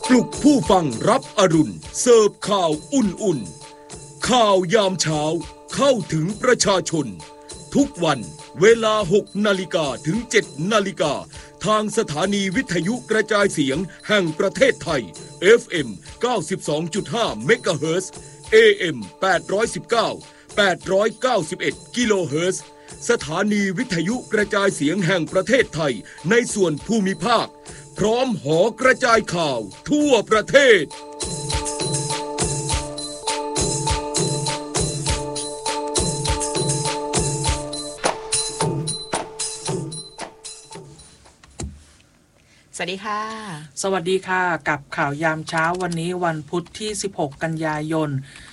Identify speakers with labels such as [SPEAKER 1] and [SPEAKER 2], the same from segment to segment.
[SPEAKER 1] ปลุกผู้ฟังรับอรุณเสิร์ฟข่าวอุ่นๆข่าวยามเช้าเข้าถึงประชาชนทุกวันเวลา 6 นาฬิกาถึง 7 นาฬิกาทางสถานีวิทยุกระจายเสียงแห่งประเทศไทย FM 92.5 เมกะเฮิรตซ์ AM 819 891 กิโลเฮิรตซ์สถานีวิทยุกระจายเสียงแห่งประเทศไทยในส่วนภูมิภาคพร้อมหอกระจายข่าวทั่วประเทศ
[SPEAKER 2] สวัสดีค่ะ
[SPEAKER 3] สวัสดีค่ะกับข่าวยามเช้าวันนี้วันพุธที่16กันยายน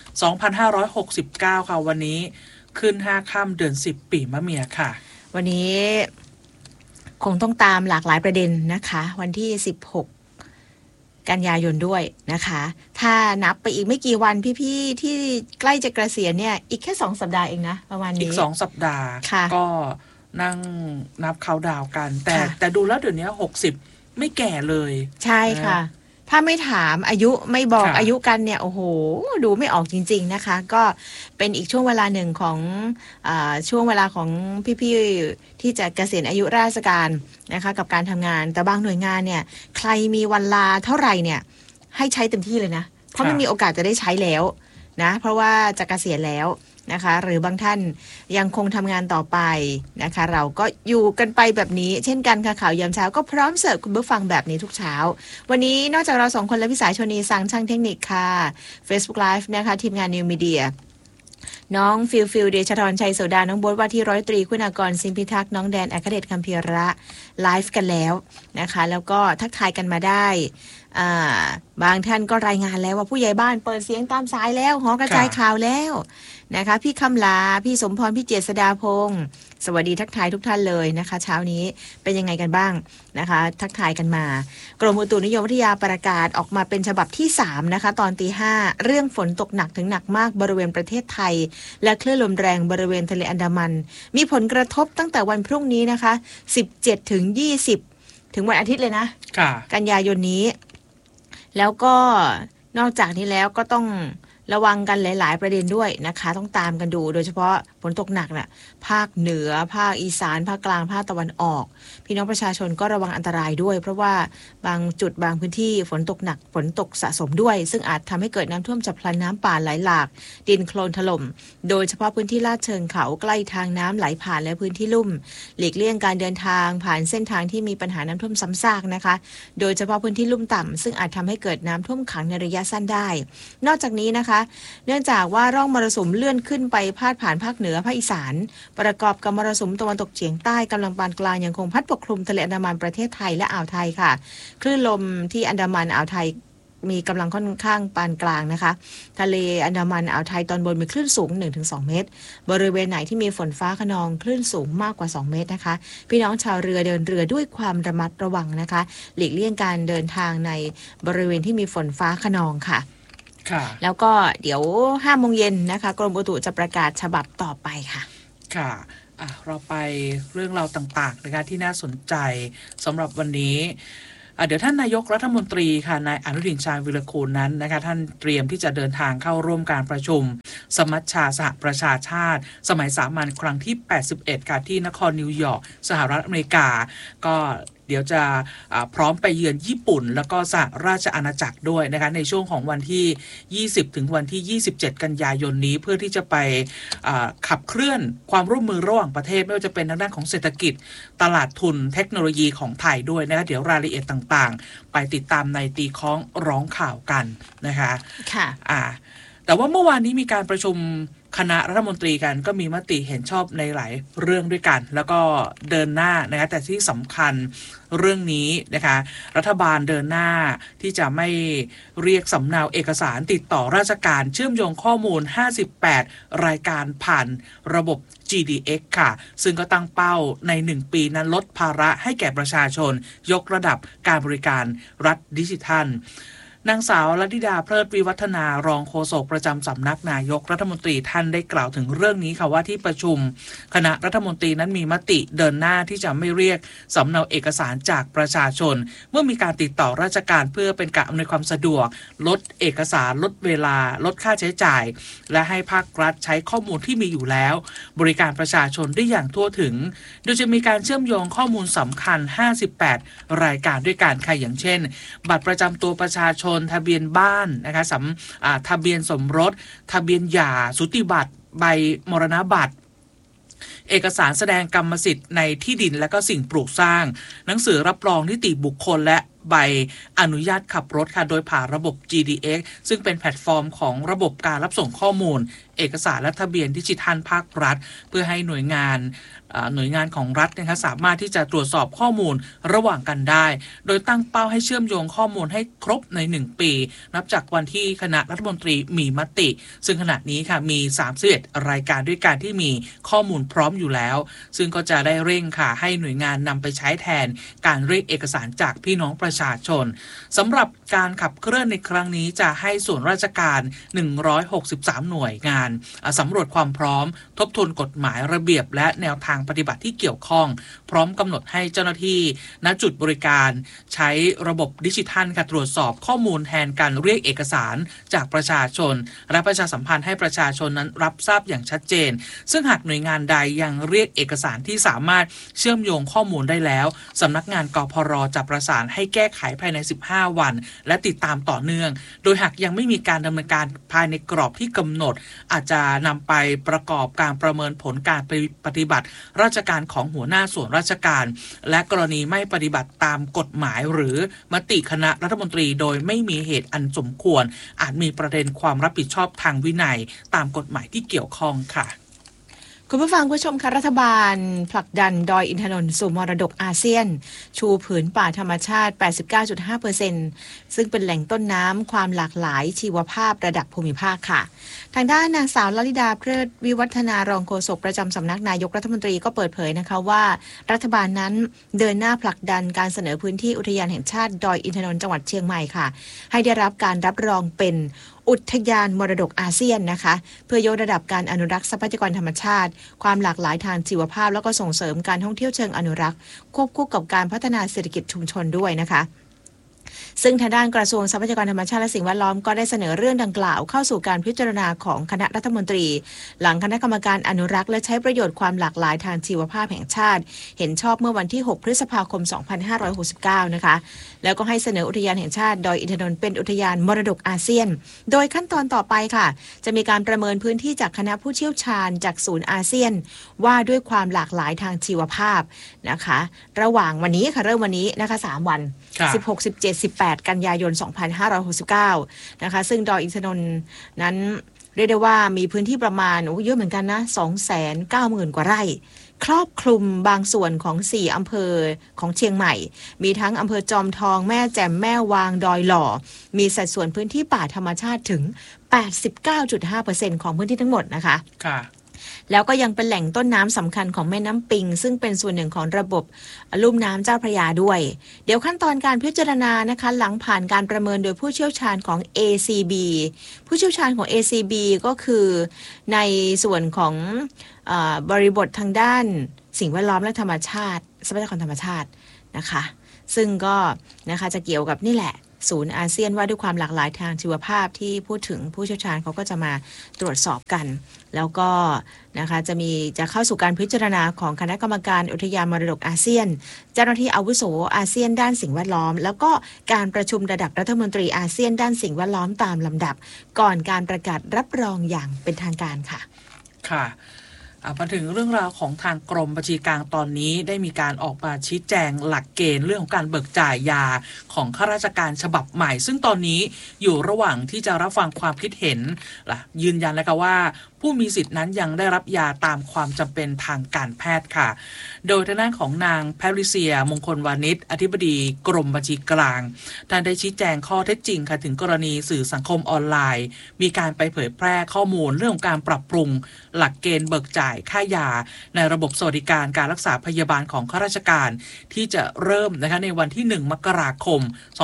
[SPEAKER 3] 2569ค่ะวันนี้ขึ้น5ค่ำเดือน10ปีมะเมียค่ะ
[SPEAKER 2] วันนี้คงต้องตามหลากหลายประเด็นนะคะวันที่16กันยายนด้วยนะคะถ้านับไปอีกไม่กี่วันพี่ๆที่ใกล้จะเกษียณเนี่ยอีกแค่2สัปดาห์เองนะประมาณนี้
[SPEAKER 3] อีก2สัปดาห์ก็นั่งนับเขาดาวกันแต่ดูแล้วเดี๋ยวนี้60ไม่แก่เลย
[SPEAKER 2] ใช่ค่ะถ้าไม่ถามอายุไม่บอกอายุกันเนี่ยโอ้โหดูไม่ออกจริงๆนะคะก็เป็นอีกช่วงเวลาหนึ่งของช่วงเวลาของพี่ๆที่จะเกษียณอายุราชการนะคะกับการทำงานแต่บางหน่วยงานเนี่ยใครมีวันลาเท่าไหร่เนี่ยให้ใช้เต็มที่เลยนะเพราะไม่มีโอกาสจะได้ใช้แล้วนะเพราะว่าจะเกษียณแล้วนะคะหรือบางท่านยังคงทำงานต่อไปนะคะเราก็อยู่กันไปแบบนี้เช่นกันค่ะข่าวยามเช้าก็พร้อมเสิร์ฟคุณผู้ฟังแบบนี้ทุกเช้าวันนี้นอกจากเรา2คนและพี่สายชนีสังช่างเทคนิคค่ะ Facebook Live นะคะทีมงาน New Media น้องฟิลเดชธรชัยโสดาน้องโบ๊ทว่าที่100 ตรีคุณากรสินพิทักษ์น้องแดนอัครเดชคัมภีระไลฟ์กันแล้วนะคะแล้วก็ทักทายกันมาได้บางท่านก็รายงานแล้วว่าผู้ใหญ่บ้านเปิดเสียงตามสายแล้วหอกระจายข่าวแล้วนะคะพี่คำลาพี่สมพรพี่เจษฎาพงศ์สวัสดีทักทายทุกท่านเลยนะคะเช้านี้เป็นยังไงกันบ้างนะคะทักทายกันมากรมอุตุนิยมวิทยาประกาศออกมาเป็นฉบับที่3นะคะตอนตี 5เรื่องฝนตกหนักถึงหนักมากบริเวณประเทศไทยและคลื่นลมแรงบริเวณทะเลอันดามันมีผลกระทบตั้งแต่วันพรุ่งนี้นะคะ17ถึง20ถึงวันอาทิตย์เลยนะกันยายนนี้แล้วก็นอกจากนี้แล้วก็ต้องระวังกันหลายๆประเด็นด้วยนะคะต้องตามกันดูโดยเฉพาะฝนตกหนักน่ะภาคเหนือภาคอีสานภาคกลางภาคตะวันออกพี่น้องประชาชนก็ระวังอันตรายด้วยเพราะว่าบางจุดบางพื้นที่ฝนตกหนักฝนตกสะสมด้วยซึ่งอาจทำให้เกิดน้ำท่วมฉับพลันน้ำป่าไหลหลากดินโคลนถล่มโดยเฉพาะพื้นที่ลาดเชิงเขาใกล้ทางน้ำไหลผ่านและพื้นที่ลุ่มหลีกเลี่ยงการเดินทางผ่านเส้นทางที่มีปัญหาน้ำท่วมซ้ำซากนะคะโดยเฉพาะพื้นที่ลุ่มต่ำซึ่งอาจทำให้เกิดน้ำท่วมขังในระยะสั้นได้นอกจากนี้นะคะเนื่องจากว่าร่องมรสุมเลื่อนขึ้นไปพาดผ่านภาคเหนือภาคอีสานประกอบกับมรสุมตะวันตกเฉียงใต้กำลังปานกลางยังคงพัดปกคลุมทะเลอันดามันประเทศไทยและอ่าวไทยค่ะคลื่นลมที่อันดามันอ่าวไทยมีกำลังค่อนข้างปานกลางนะคะทะเลอันดามันอ่าวไทยตอนบนมีคลื่นสูง 1-2 เมตรบริเวณไหนที่มีฝนฟ้าคะนองคลื่นสูงมากกว่า2 เมตรนะคะพี่น้องชาวเรือเดินเรือด้วยความระมัดระวังนะคะหลีกเลี่ยงการเดินทางในบริเวณที่มีฝนฟ้าคะนองค่ะแล้วก็เดี๋ยว 5 โมงเย็นนะคะกรมอุตุจะประกาศฉบับต่อไปค่ะ
[SPEAKER 3] ค่ะเราไปเรื่องราวต่างๆนะคะที่น่าสนใจสำหรับวันนี้เดี๋ยวท่านนายกรัฐมนตรีค่ะนายอนุทินชาญวิรากูลนั้นนะคะท่านเตรียมที่จะเดินทางเข้าร่วมการประชุมสมัชชาสหประชาชาติสมัยสามัญครั้งที่81ค่ะที่นครนิวยอร์กสหรัฐอเมริกาก็เดี๋ยวจะพร้อมไปเยือนญี่ปุ่นแล้วก็สหราชอาณาจักรด้วยนะคะในช่วงของวันที่20ถึงวันที่27กันยายนนี้เพื่อที่จะไปขับเคลื่อนความร่วมมือระหว่างประเทศไม่ว่าจะเป็นทางด้านของเศรษฐกิจตลาดทุนเทคโนโลยีของไทยด้วยนะคะเดี๋ยวรายละเอียดต่างๆไปติดตามในตีค้องร้องข่าวกันนะคะ
[SPEAKER 2] ค่ะ
[SPEAKER 3] แต่ว่าเมื่อวานนี้มีการประชุมคณะรัฐมนตรีกันก็มีมติเห็นชอบในหลายเรื่องด้วยกันแล้วก็เดินหน้านะคะแต่ที่สำคัญเรื่องนี้นะคะรัฐบาลเดินหน้าที่จะไม่เรียกสำเนาเอกสารติดต่อราชการเชื่อมโยงข้อมูล58รายการผ่านระบบ GDX ค่ะซึ่งก็ตั้งเป้าใน1ปีนั้นลดภาระให้แก่ประชาชนยกระดับการบริการรัฐดิจิทัลนางสาวลัทธิดาเพลิดวิวัฒนารองโฆษกประจำสำนักนายกรัฐมนตรีท่านได้กล่าวถึงเรื่องนี้ค่ะว่าที่ประชุมคณะรัฐมนตรีนั้นมีมติเดินหน้าที่จะไม่เรียกสำเนาเอกสารจากประชาชนเมื่อมีการติดต่อราชการเพื่อเป็นการอำนวยความสะดวกลดเอกสารลดเวลาลดค่าใช้จ่ายและให้ภาครัฐใช้ข้อมูลที่มีอยู่แล้วบริการประชาชนได้อย่างทั่วถึงโดยจะมีการเชื่อมโยงข้อมูลสำคัญ58รายการด้วยกันค่ะอย่างเช่นบัตรประจำตัวประชาชนทะเบียนบ้านนะคะทะเบียนสมรสทะเบียนหย่าสูติบัตรใบมรณบัตรเอกสารแสดงกรรมสิทธิ์ในที่ดินและก็สิ่งปลูกสร้างหนังสือรับรองนิติบุคคลและใบอนุญาตขับรถค่ะโดยผ่านระบบ GDX ซึ่งเป็นแพลตฟอร์มของระบบการรับส่งข้อมูลเอกสารและทะเบียนดิจิทัลภาครัฐเพื่อให้หน่วยงานของรัฐนะคะสามารถที่จะตรวจสอบข้อมูลระหว่างกันได้โดยตั้งเป้าให้เชื่อมโยงข้อมูลให้ครบใน1ปีนับจากวันที่คณะรัฐมนตรีมีมติซึ่งขณะนี้ค่ะมี31รายการด้วยกันที่มีข้อมูลพร้อมอยู่แล้วซึ่งก็จะได้เร่งค่ะให้หน่วยงานนำไปใช้แทนการเรียกเอกสารจากพี่น้องประชาชนสำหรับการขับเคลื่อนในครั้งนี้จะให้ส่วนราชการ163หน่วยงานสำรวจความพร้อมทบทวนกฎหมายระเบียบและแนวทางปฏิบัติที่เกี่ยวข้องพร้อมกำหนดให้เจ้าหน้าที่ณจุดบริการใช้ระบบดิจิทัลค่ะตรวจสอบข้อมูลแทนการเรียกเอกสารจากประชาชนและประชาสัมพันธ์ให้ประชาชนนั้นรับทราบอย่างชัดเจนซึ่งหากหน่วยงานใดยังเรียกเอกสารที่สามารถเชื่อมโยงข้อมูลได้แล้วสำนักงานกพร.จะประสานให้แก้ไขภายใน15วันและติดตามต่อเนื่องโดยหากยังไม่มีการดำเนินการภายในกรอบที่กำหนดอาจจะนำไปประกอบการประเมินผลการปฏิบัติราชการของหัวหน้าส่วนราชการและกรณีไม่ปฏิบัติตามกฎหมายหรือมติคณะรัฐมนตรีโดยไม่มีเหตุอันสมควรอาจมีประเด็นความรับผิดชอบทางวินัยตามกฎหมายที่เกี่ยวข้องค่ะ
[SPEAKER 2] คุณผู้ฟังผู้ชมคะรัฐบาลผลักดันดอยอินทนนท์สู่มรดกอาเซียนชูผืนป่าธรรมชาติ 89.5% ซึ่งเป็นแหล่งต้นน้ำความหลากหลายชีวภาพระดับภูมิภาคค่ะทางด้านนางสาวลลิดาเพลิดวิวัฒนารองโฆษกประจำสำนักนายกรัฐมนตรีก็เปิดเผยนะคะว่ารัฐบาลนั้นเดินหน้าผลักดันการเสนอพื้นที่อุทยานแห่งชาติดอยอินทนนท์จังหวัดเชียงใหม่ค่ะให้ได้รับการรับรองเป็นอุทยานมรดกอาเซียนนะคะเพื่อยกระดับการอนุรักษ์ทรัพยากรธรรมชาติความหลากหลายทางชีวภาพแล้วก็ส่งเสริมการท่องเที่ยวเชิงอนุรักษ์ควบคู่กับการพัฒนาเศรษฐกิจชุมชนด้วยนะคะซึ่งทางด้านกระทรวงทรัพยากรธรรมชาติและสิ่งแวดล้อมก็ได้เสนอเรื่องดังกล่าวเข้าสู่การพิจารณาของคณะรัฐมนตรีหลังคณะกรรมการอนุรักษ์และใช้ประโยชน์ความหลากหลายทางชีวภาพแห่งชาติเห็นชอบเมื่อวันที่6พฤษภาคม2569นะคะแล้วก็ให้เสนออุทยานแห่งชาติดอยอินทนนท์เป็นอุทยานมรดกอาเซียนโดยขั้นตอนต่อไปค่ะจะมีการประเมินพื้นที่จากคณะผู้เชี่ยวชาญจากศูนย์อาเซียนว่าด้วยความหลากหลายทางชีวภาพนะคะระหว่างวันนี้ค่ะเริ่มวันนี้นะคะ3วัน16 17 18กันยายน2569นะคะซึ่งดอยอินทนนท์นั้นเรียกได้ว่ามีพื้นที่ประมาณเยอะเหมือนกันนะ 290,000 กว่าไร่ครอบคลุมบางส่วนของ4อำเภอของเชียงใหม่มีทั้งอำเภอจอมทองแม่แจ่มแม่วางดอยหล่อมีสัดส่วนพื้นที่ป่าธรรมชาติถึง 89.5% ของพื้นที่ทั้งหมดนะคะค่ะแล้วก็ยังเป็นแหล่งต้นน้ำสำคัญของแม่น้ำปิงซึ่งเป็นส่วนหนึ่งของระบบลุ่มน้ำเจ้าพระยาด้วยเดี๋ยวขั้นตอนการพิจารณานะคะหลังผ่านการประเมินโดยผู้เชี่ยวชาญของ ACB ผู้เชี่ยวชาญของ ACB ก็คือในส่วนของบริบททางด้านสิ่งแวดล้อมและธรรมชาติทรัพยากรธรรมชาตินะคะซึ่งก็นะคะจะเกี่ยวกับนี่แหละศูนย์อาเซียนว่าด้วยความหลากหลายทางชีวภาพที่พูดถึงผู้เชี่ยวชาญเขาก็จะมาตรวจสอบกันแล้วก็นะคะจะเข้าสู่การพิจารณาของคณะกรรมการอุทยานมรดกอาเซียนเจ้าหน้าที่อาวุโสอาเซียนด้านสิ่งแวดล้อมแล้วก็การประชุมระดับรัฐมนตรีอาเซียนด้านสิ่งแวดล้อมตามลำดับก่อนการประกาศรับรองอย่างเป็นทางการค่ะ
[SPEAKER 3] ค่ะมาถึงเรื่องราวของทางกรมบัญชีกลางตอนนี้ได้มีการออกมาชี้แจงหลักเกณฑ์เรื่องของการเบิกจ่ายยาของข้าราชการฉบับใหม่ซึ่งตอนนี้อยู่ระหว่างที่จะรับฟังความคิดเห็นยืนยันนะคะว่าผู้มีสิทธินั้นยังได้รับยาตามความจำเป็นทางการแพทย์ค่ะโดยทางด้านของนางแพทริเซียมงคลวานิชอธิบดีกรมบัญชีกลางท่านได้ชี้แจงข้อเท็จจริงค่ะถึงกรณีสื่อสังคมออนไลน์มีการไปเผยแพร่ข้อมูลเรื่องของการปรับปรุงหลักเกณฑ์เบิกจ่ายค่ายาในระบบสวัสดิการการรักษาพยาบาลของข้าราชการที่จะเริ่มนะคะในวันที่1 มกราคม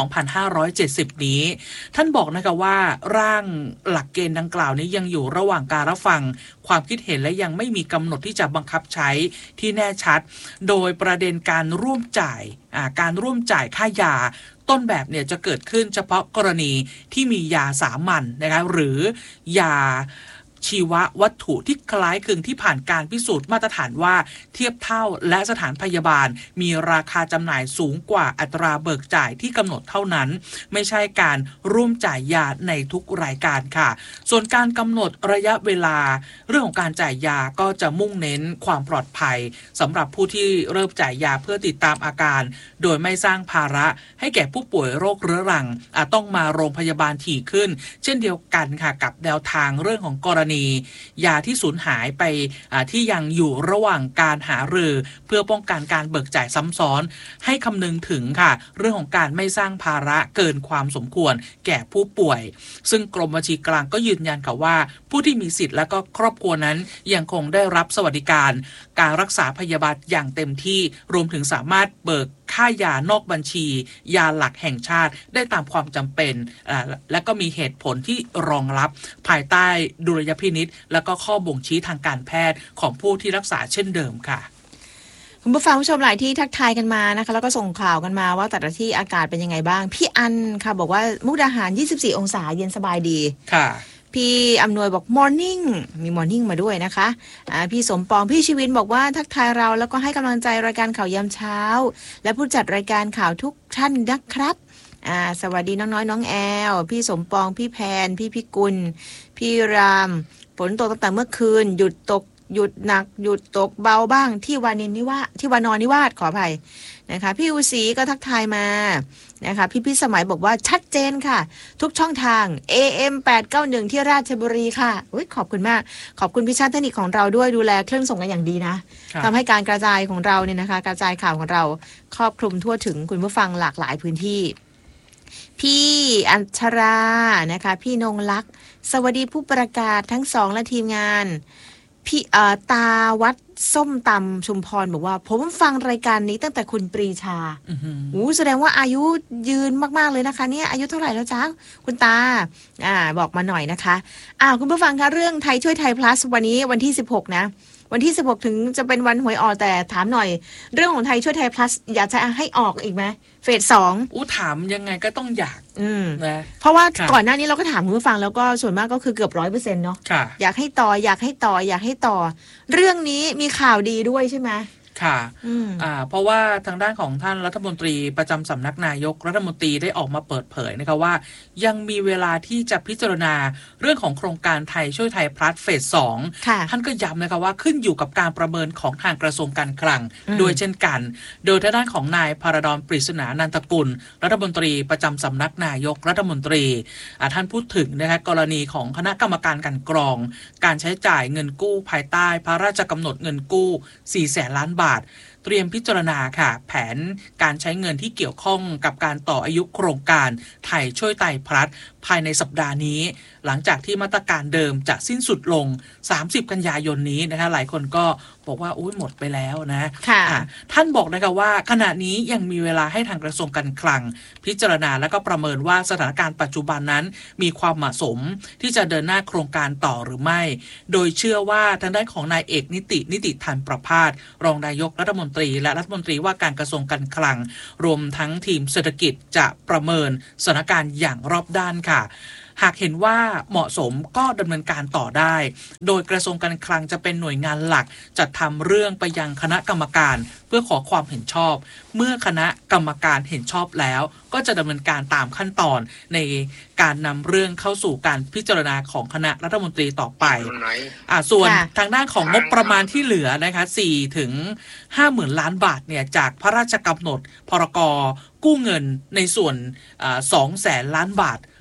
[SPEAKER 3] 2570 นี้ท่านบอกนะคะว่าร่างหลักเกณฑ์ดังกล่าวนี้ยังอยู่ระหว่างการรับฟังความคิดเห็นและยังไม่มีกำหนดที่จะบังคับใช้ที่แน่ชัดโดยประเด็นการร่วมจ่ายค่ายาต้นแบบเนี่ยจะเกิดขึ้นเฉพาะกรณีที่มียาสามัญนะคะหรือยาชีววัตถุที่คล้ายคลึงที่ผ่านการพิสูจน์มาตรฐานว่าเทียบเท่าและสถานพยาบาลมีราคาจำหน่ายสูงกว่าอัตราเบิกจ่ายที่กำหนดเท่านั้นไม่ใช่การร่วมจ่ายยาในทุกรายการค่ะส่วนการกำหนดระยะเวลาเรื่องของการจ่ายยาก็จะมุ่งเน้นความปลอดภัยสำหรับผู้ที่เริ่มจ่ายยาเพื่อติดตามอาการโดยไม่สร้างภาระให้แก่ผู้ป่วยโรคเรื้อรังต้องมาโรงพยาบาลถี่ขึ้นเช่นเดียวกันค่ะกับแนวทางเรื่องของกรณียาที่สูญหายไปที่ยังอยู่ระหว่างการหารือเพื่อป้องกันการเบิกจ่ายซ้ำซ้อนให้คำนึงถึงค่ะเรื่องของการไม่สร้างภาระเกินความสมควรแก่ผู้ป่วยซึ่งกรมบัญชีกลางก็ยืนยันค่ะว่าผู้ที่มีสิทธิ์และก็ครอบครัวนั้นยังคงได้รับสวัสดิการการรักษาพยาบาลอย่างเต็มที่รวมถึงสามารถเบิกค่ายานอกบัญชียาหลักแห่งชาติได้ตามความจำเป็นและก็มีเหตุผลที่รองรับภายใต้ดุลยพินิจและก็ข้อบ่งชี้ทางการแพทย์ของผู้ที่รักษาเช่นเดิมค่ะ
[SPEAKER 2] คุณผู้ฟังผู้ชมหลายที่ทักทายกันมานะคะแล้วก็ส่งข่าวกันมาว่าแต่ละที่อากาศเป็นยังไงบ้างพี่อันค่ะบอกว่ามุกดาหาร24องศาเย็นสบายดี
[SPEAKER 3] ค่ะ
[SPEAKER 2] พี่อำนวยบอก morning มี morning มาด้วยนะคะพี่สมปองพี่ชีวินบอกว่าทักทายเราแล้วก็ให้กำลังใจรายการข่าวยามเช้าและผู้จัดรายการข่าวทุกท่านนะครับสวัสดีน้องน้อยน้องแอลพี่สมปองพี่แพนพี่พิกุลพี่รามฝนตกตั้งแต่เมื่อคืนหยุดตกหยุดหนักหยุดตกเบาบ้างที่วานอนนิวาสขออภัยนะคะพี่อุศรีก็ทักทายมานะคะพี่สมัยบอกว่าชัดเจนค่ะทุกช่องทาง AM 891ที่ราชบุรีค่ะขอบคุณมากขอบคุณพี่ชาติเทคนิคของเราด้วยดูแลเครื่องส่งกันอย่างดีนะทำให้การกระจายของเราเนี่ยนะคะกระจายข่าวของเราครอบคลุมทั่วถึงคุณผู้ฟังหลากหลายพื้นที่พี่อัญชรานะคะพี่นงลักษณ์สวัสดีผู้ประกาศทั้งสองและทีมงานพี่ตาวัดส้มตำชุมพรบอกว่าผมฟังรายการนี้ตั้งแต่คุณปรีชาแสดงว่าอายุยืนมากๆเลยนะคะเนี่ยอายุเท่าไหร่แล้วจ๊ะคุณตาบอกมาหน่อยนะคะคุณผู้ฟังคะเรื่องไทยช่วยไทย plus วันนี้วันที่16นะวันที่16ถึงจะเป็นวันหวยออกแต่ถามหน่อยเรื่องของไทยช่วยไทย plus อยากจะให้ออกอีกไหมเฟส 2
[SPEAKER 3] ถามยังไงก็ต้องอยาก
[SPEAKER 2] นะเพราะว่าก่อนหน้านี้เราก็ถามคุณผู้ฟังแล้วก็ส่วนมากก็คือเกือบ 100% เนาะอยากให้ต่อเรื่องนี้มีข่าวดีด้วยใช่ไหม
[SPEAKER 3] ค่ะเพราะว่าทางด้านของท่านรัฐมนตรีประจำสำนักนายกรัฐมนตรีได้ออกมาเปิดเผยนะคะว่ายังมีเวลาที่จะพิจารณาเรื่องของโครงการไทยช่วยไทยพลัสเฟส 2ท่านก็ย้ำนะคะว่าขึ้นอยู่กับการประเมินของทางกระทรวงการคลังโดยเช่นกันโดยทางด้านของนายพาราดอนปริศนานันทกุลรัฐมนตรีประจำสำนักนายกรัฐมนตรีท่านพูดถึงนะคะกรณีของคณะกรรมการกลั่นกรองการใช้จ่ายเงินกู้ภายใต้พระราชกำหนดเงินกู้400,000 ล้านบาทเตรียมพิจารณาค่ะแผนการใช้เงินที่เกี่ยวข้องกับการต่ออายุโครงการไทยช่วยไทยพลัสภายในสัปดาห์นี้หลังจากที่มาตรการเดิมจะสิ้นสุดลง30กันยายนนี้นะคะหลายคนก็บอกว่าหมดไปแล้วนะท่านบอกนะคะว่าขณะนี้ยังมีเวลาให้ทางกระทรวงการคลังพิจารณาและก็ประเมินว่าสถานการณ์ปัจจุบันนั้นมีความเหมาะสมที่จะเดินหน้าโครงการต่อหรือไม่โดยเชื่อว่าทางด้านของนายเอกนิติธันประภาสรองนายกรัฐมนตรีและรัฐมนตรีว่าการกระทรวงการคลังรวมทั้งทีมเศรษฐกิจจะประเมินสถานการณ์อย่างรอบด้านค่ะหากเห็นว่าเหมาะสมก็ดำเนินการต่อได้โดยกระทรวงการคลังจะเป็นหน่วยงานหลักจัดทำเรื่องไปยังคณะกรรมการเพื่อขอความเห็นชอบเมื่อคณะกรรมการเห็นชอบแล้วก็จะดำเนินการตามขั้นตอนในการนำเรื่องเข้าสู่การพิจารณาของคณะรัฐมนตรีต่อไปส่วนทางด้านของงบประมาณที่เหลือนะคะ4 ถึง 50,000 ล้านบาทเนี่ยจากพระราชกำหนดพรก.กู้เงินในส่วน200,000 ล้านบาท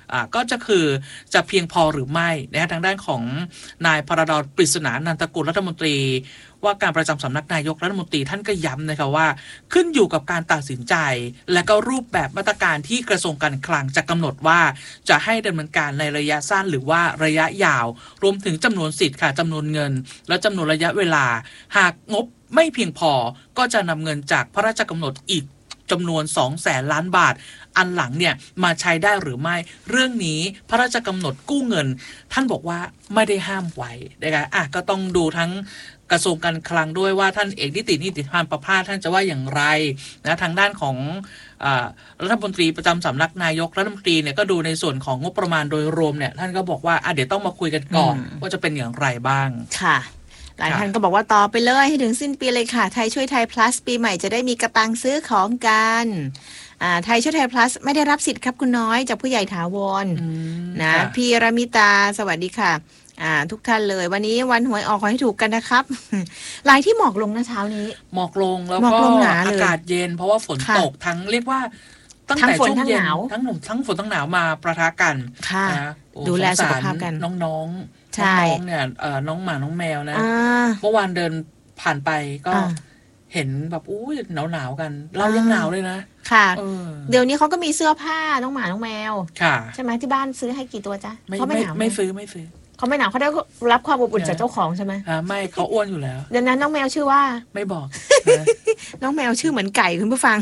[SPEAKER 3] ก็จะเพียงพอหรือไม่นะทางด้านของนายพระดลปริศนานันตกุลรัฐมนตรีว่าการประจำสำนักนายกรัฐมนตรีท่านก็ย้ำนะคะว่าขึ้นอยู่กับการตัดสินใจและก็รูปแบบมาตรการที่กระทรวงการคลังจะกำหนดว่าจะให้ดำเนินการในระยะสั้นหรือว่าระยะยาวรวมถึงจำนวนสิทธิ์ค่ะจำนวนเงินและจำนวนระยะเวลาหากงบไม่เพียงพอก็จะนำเงินจากพระราชกำหนดอีกจำนวน 200,000 ล้านบาทอันหลังเนี่ยมาใช้ได้หรือไม่เรื่องนี้พระราชกำหนดกู้เงินท่านบอกว่าไม่ได้ห้ามไว้นะคะก็ต้องดูทั้งกระทรวงการคลังด้วยว่าท่านเอกนิติพันธ์ประภาสท่านจะว่าอย่างไรนะทางด้านของรัฐมนตรีประจำสำนักนายกรัฐมนตรีเนี่ยก็ดูในส่วนของงบประมาณโดยรวมเนี่ยท่านก็บอกว่าเดี๋ยวต้องมาคุยกันก่อนว่าจะเป็นอย่างไรบ้าง
[SPEAKER 2] ค่ะหลายท่านก็บอกว่าต่อไปเลยให้ถึงสิ้นปีเลยค่ะไทยช่วยไทย plus ปีใหม่จะได้มีกระตังซื้อของกันไทยช่วยไทย plus ไม่ได้รับสิทธิ์ครับคุณน้อยจากผู้ใหญ่ถาวรนะพี่รามิตาสวัสดีค่ะทุกท่านเลยวันนี้วันหวยออกขอให้ถูกกันนะครับหลายที่หมอกลงนะเช้านี้
[SPEAKER 3] หมอกลงแล้วก็อากาศเย็นเพราะว่าฝนตกทั้งเรียกว่าตั้งแต่ช่วงเย็นทั้งฝนทั้งหนาวมาประทะกัน
[SPEAKER 2] นะดูแลสุขภาพกัน
[SPEAKER 3] น้องเนี่ยน้องหมาน้องแมวนะเมื่อวานเดินผ่านไปก็เห็นแบบหนาวกันเรายังหนาวเลยนะ
[SPEAKER 2] ค่ะเดี๋ยวนี้เขาก็มีเสื้อผ้าน้องหมาน้องแมวใช่ไหมที่บ้านซื้อให้กี่ตัวจ๊ะ
[SPEAKER 3] เขาไม่หนาวไม่ซื้อ
[SPEAKER 2] เขาไม่หนาวเขาได้รับความอบอุ่นจากเจ้าของใช่ไหม
[SPEAKER 3] ไม่เขาอ้วนอยู่แล้ว
[SPEAKER 2] เดี๋ยวนั้นน้องแมวชื่อว่า
[SPEAKER 3] ไม่บอก
[SPEAKER 2] น้องแมวชื่อเหมือนไก่คุณผู้ฟัง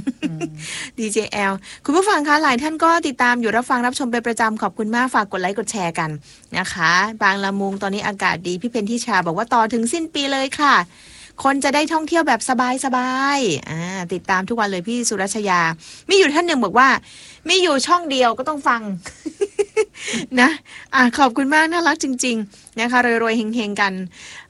[SPEAKER 2] DJL คุณผู้ฟังคะหลายท่านก็ติดตามอยู่รับฟังรับชมเป็นประจำขอบคุณมากฝากกดไลค์กดแชร์กันนะคะบางละมุงตอนนี้อากาศดีพี่เพนทิชาบอกว่าต่อถึงสิ้นปีเลยค่ะคนจะได้ท่องเที่ยวแบบสบายๆติดตามทุกวันเลยพี่สุรัชยามีอยู่ท่านหนึ่งบอกว่ามีอยู่ช่องเดียวก็ต้องฟัง นะขอบคุณมากน่ารักจริงๆนะคะรวยๆเฮงๆกัน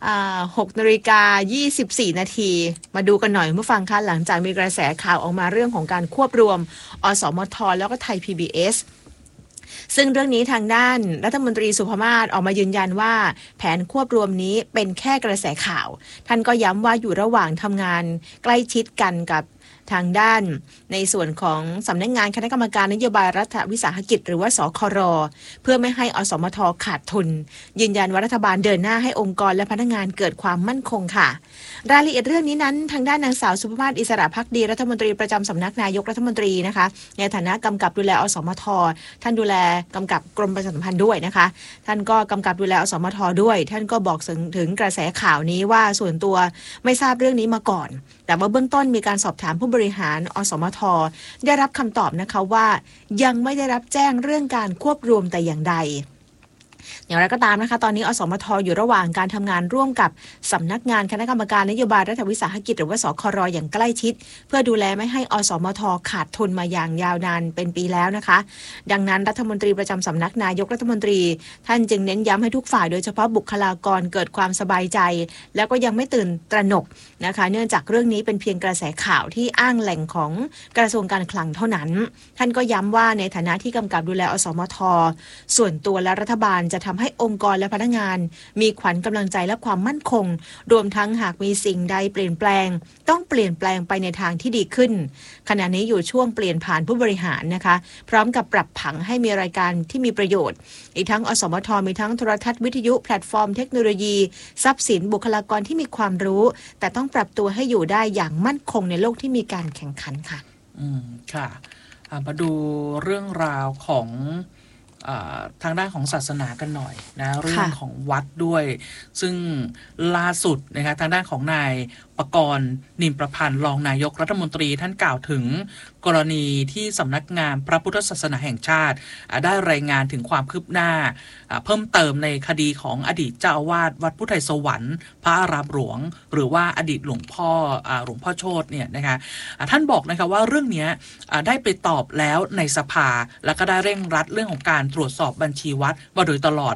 [SPEAKER 2] 6:24 นาทีมาดูกันหน่อยเมื่อฟังค่ะหลังจากมีกระแสข่าวออกมาเรื่องของการควบรวมอสมทแล้วก็ไทย PBSซึ่งเรื่องนี้ทางด้านรัฐมนตรีสุภมาศออกมายืนยันว่าแผนควบรวมนี้เป็นแค่กระแสข่าวท่านก็ย้ำว่าอยู่ระหว่างทำงานใกล้ชิดกันกับทางด้านในส่วนของสำนักงานคณะกรรมการนโยบายรัฐวิสาหกิจหรือว่าสคร.เพื่อไม่ให้อสมทขาดทุนยืนยันว่ารัฐบาลเดินหน้าให้องค์กรและพนักงานเกิดความมั่นคงค่ะรายละเอียดเรื่องนี้นั้นทางด้านนางสาวสุภมาศอิสระภักดีรัฐมนตรีประจำสำนักนายกรัฐมนตรีนะคะในฐานะกำกับดูแลอสมทท่านดูแลกำกับกรมประชาสัมพันธ์ด้วยนะคะท่านก็กำกับดูแลอสมทด้วยท่านก็บอกถึงกระแสข่าวนี้ว่าส่วนตัวไม่ทราบเรื่องนี้มาก่อนแต่ว่าเบื้องต้นมีการสอบถามผู้บริหารอสมทได้รับคำตอบนะคะว่ายังไม่ได้รับแจ้งเรื่องการควบรวมแต่อย่างใดอย่างไรก็ตามนะคะตอนนี้อสมทอยู่ระหว่างการทำงานร่วมกับสำนักงานคณะกรรมการนโยบายรัฐวิสาหกิจหรือว่าสคร.อย่างใกล้ชิดเพื่อดูแลไม่ให้อสมทขาดทุนมาอย่างยาวนานเป็นปีแล้วนะคะดังนั้นรัฐมนตรีประจำสำนักนายกรัฐมนตรีท่านจึงเน้นย้ำให้ทุกฝ่ายโดยเฉพาะบุคลากรเกิดความสบายใจแล้วก็ยังไม่ตื่นตระหนกนะคะเนื่องจากเรื่องนี้เป็นเพียงกระแสข่าวที่อ้างแหล่งของกระทรวงการคลังเท่านั้นท่านก็ย้ำว่าในฐานะที่กำกับดูแลอสมทส่วนตัวและรัฐบาลจะทำให้องค์กรและพนักงานมีขวัญกำลังใจและความมั่นคงรวมทั้งหากมีสิ่งใดเปลี่ยนแปลงต้องเปลี่ยนแปลงไปในทางที่ดีขึ้นขณะนี้อยู่ช่วงเปลี่ยนผ่านผู้บริหารนะคะพร้อมกับปรับผังให้มีรายการที่มีประโยชน์อีกทั้งอสมทมีทั้งโทรทัศน์วิทยุแพลตฟอร์มเทคโนโลยีทรัพย์สินบุคลากรที่มีความรู้แต่ต้องปรับตัวให้อยู่ได้อย่างมั่นคงในโลกที่มีการแข่งขันค่ะ
[SPEAKER 3] ค่ะมาดูเรื่องราวของทางด้านของศาสนากันหน่อยนะเรื่องของวัดด้วยซึ่งล่าสุดนะคะทางด้านของนายปกรณ์นิมประพันธ์รองนายกรัฐมนตรีท่านกล่าวถึงกรณีที่สำนักงานพระพุทธศาสนาแห่งชาติได้รายงานถึงความคืบหน้าเพิ่มเติมในคดีของอดีตเจ้าอาวาสวัดพุทธไทยสวรรค์พระอารามหลวงหรือว่าอดีตหลวงพ่อโชติเนี่ยนะคะท่านบอกนะคะว่าเรื่องนี้ได้ไปตอบแล้วในสภาแล้วก็ได้เร่งรัดเรื่องของการตรวจสอบบัญชีวัดมาโดยตลอด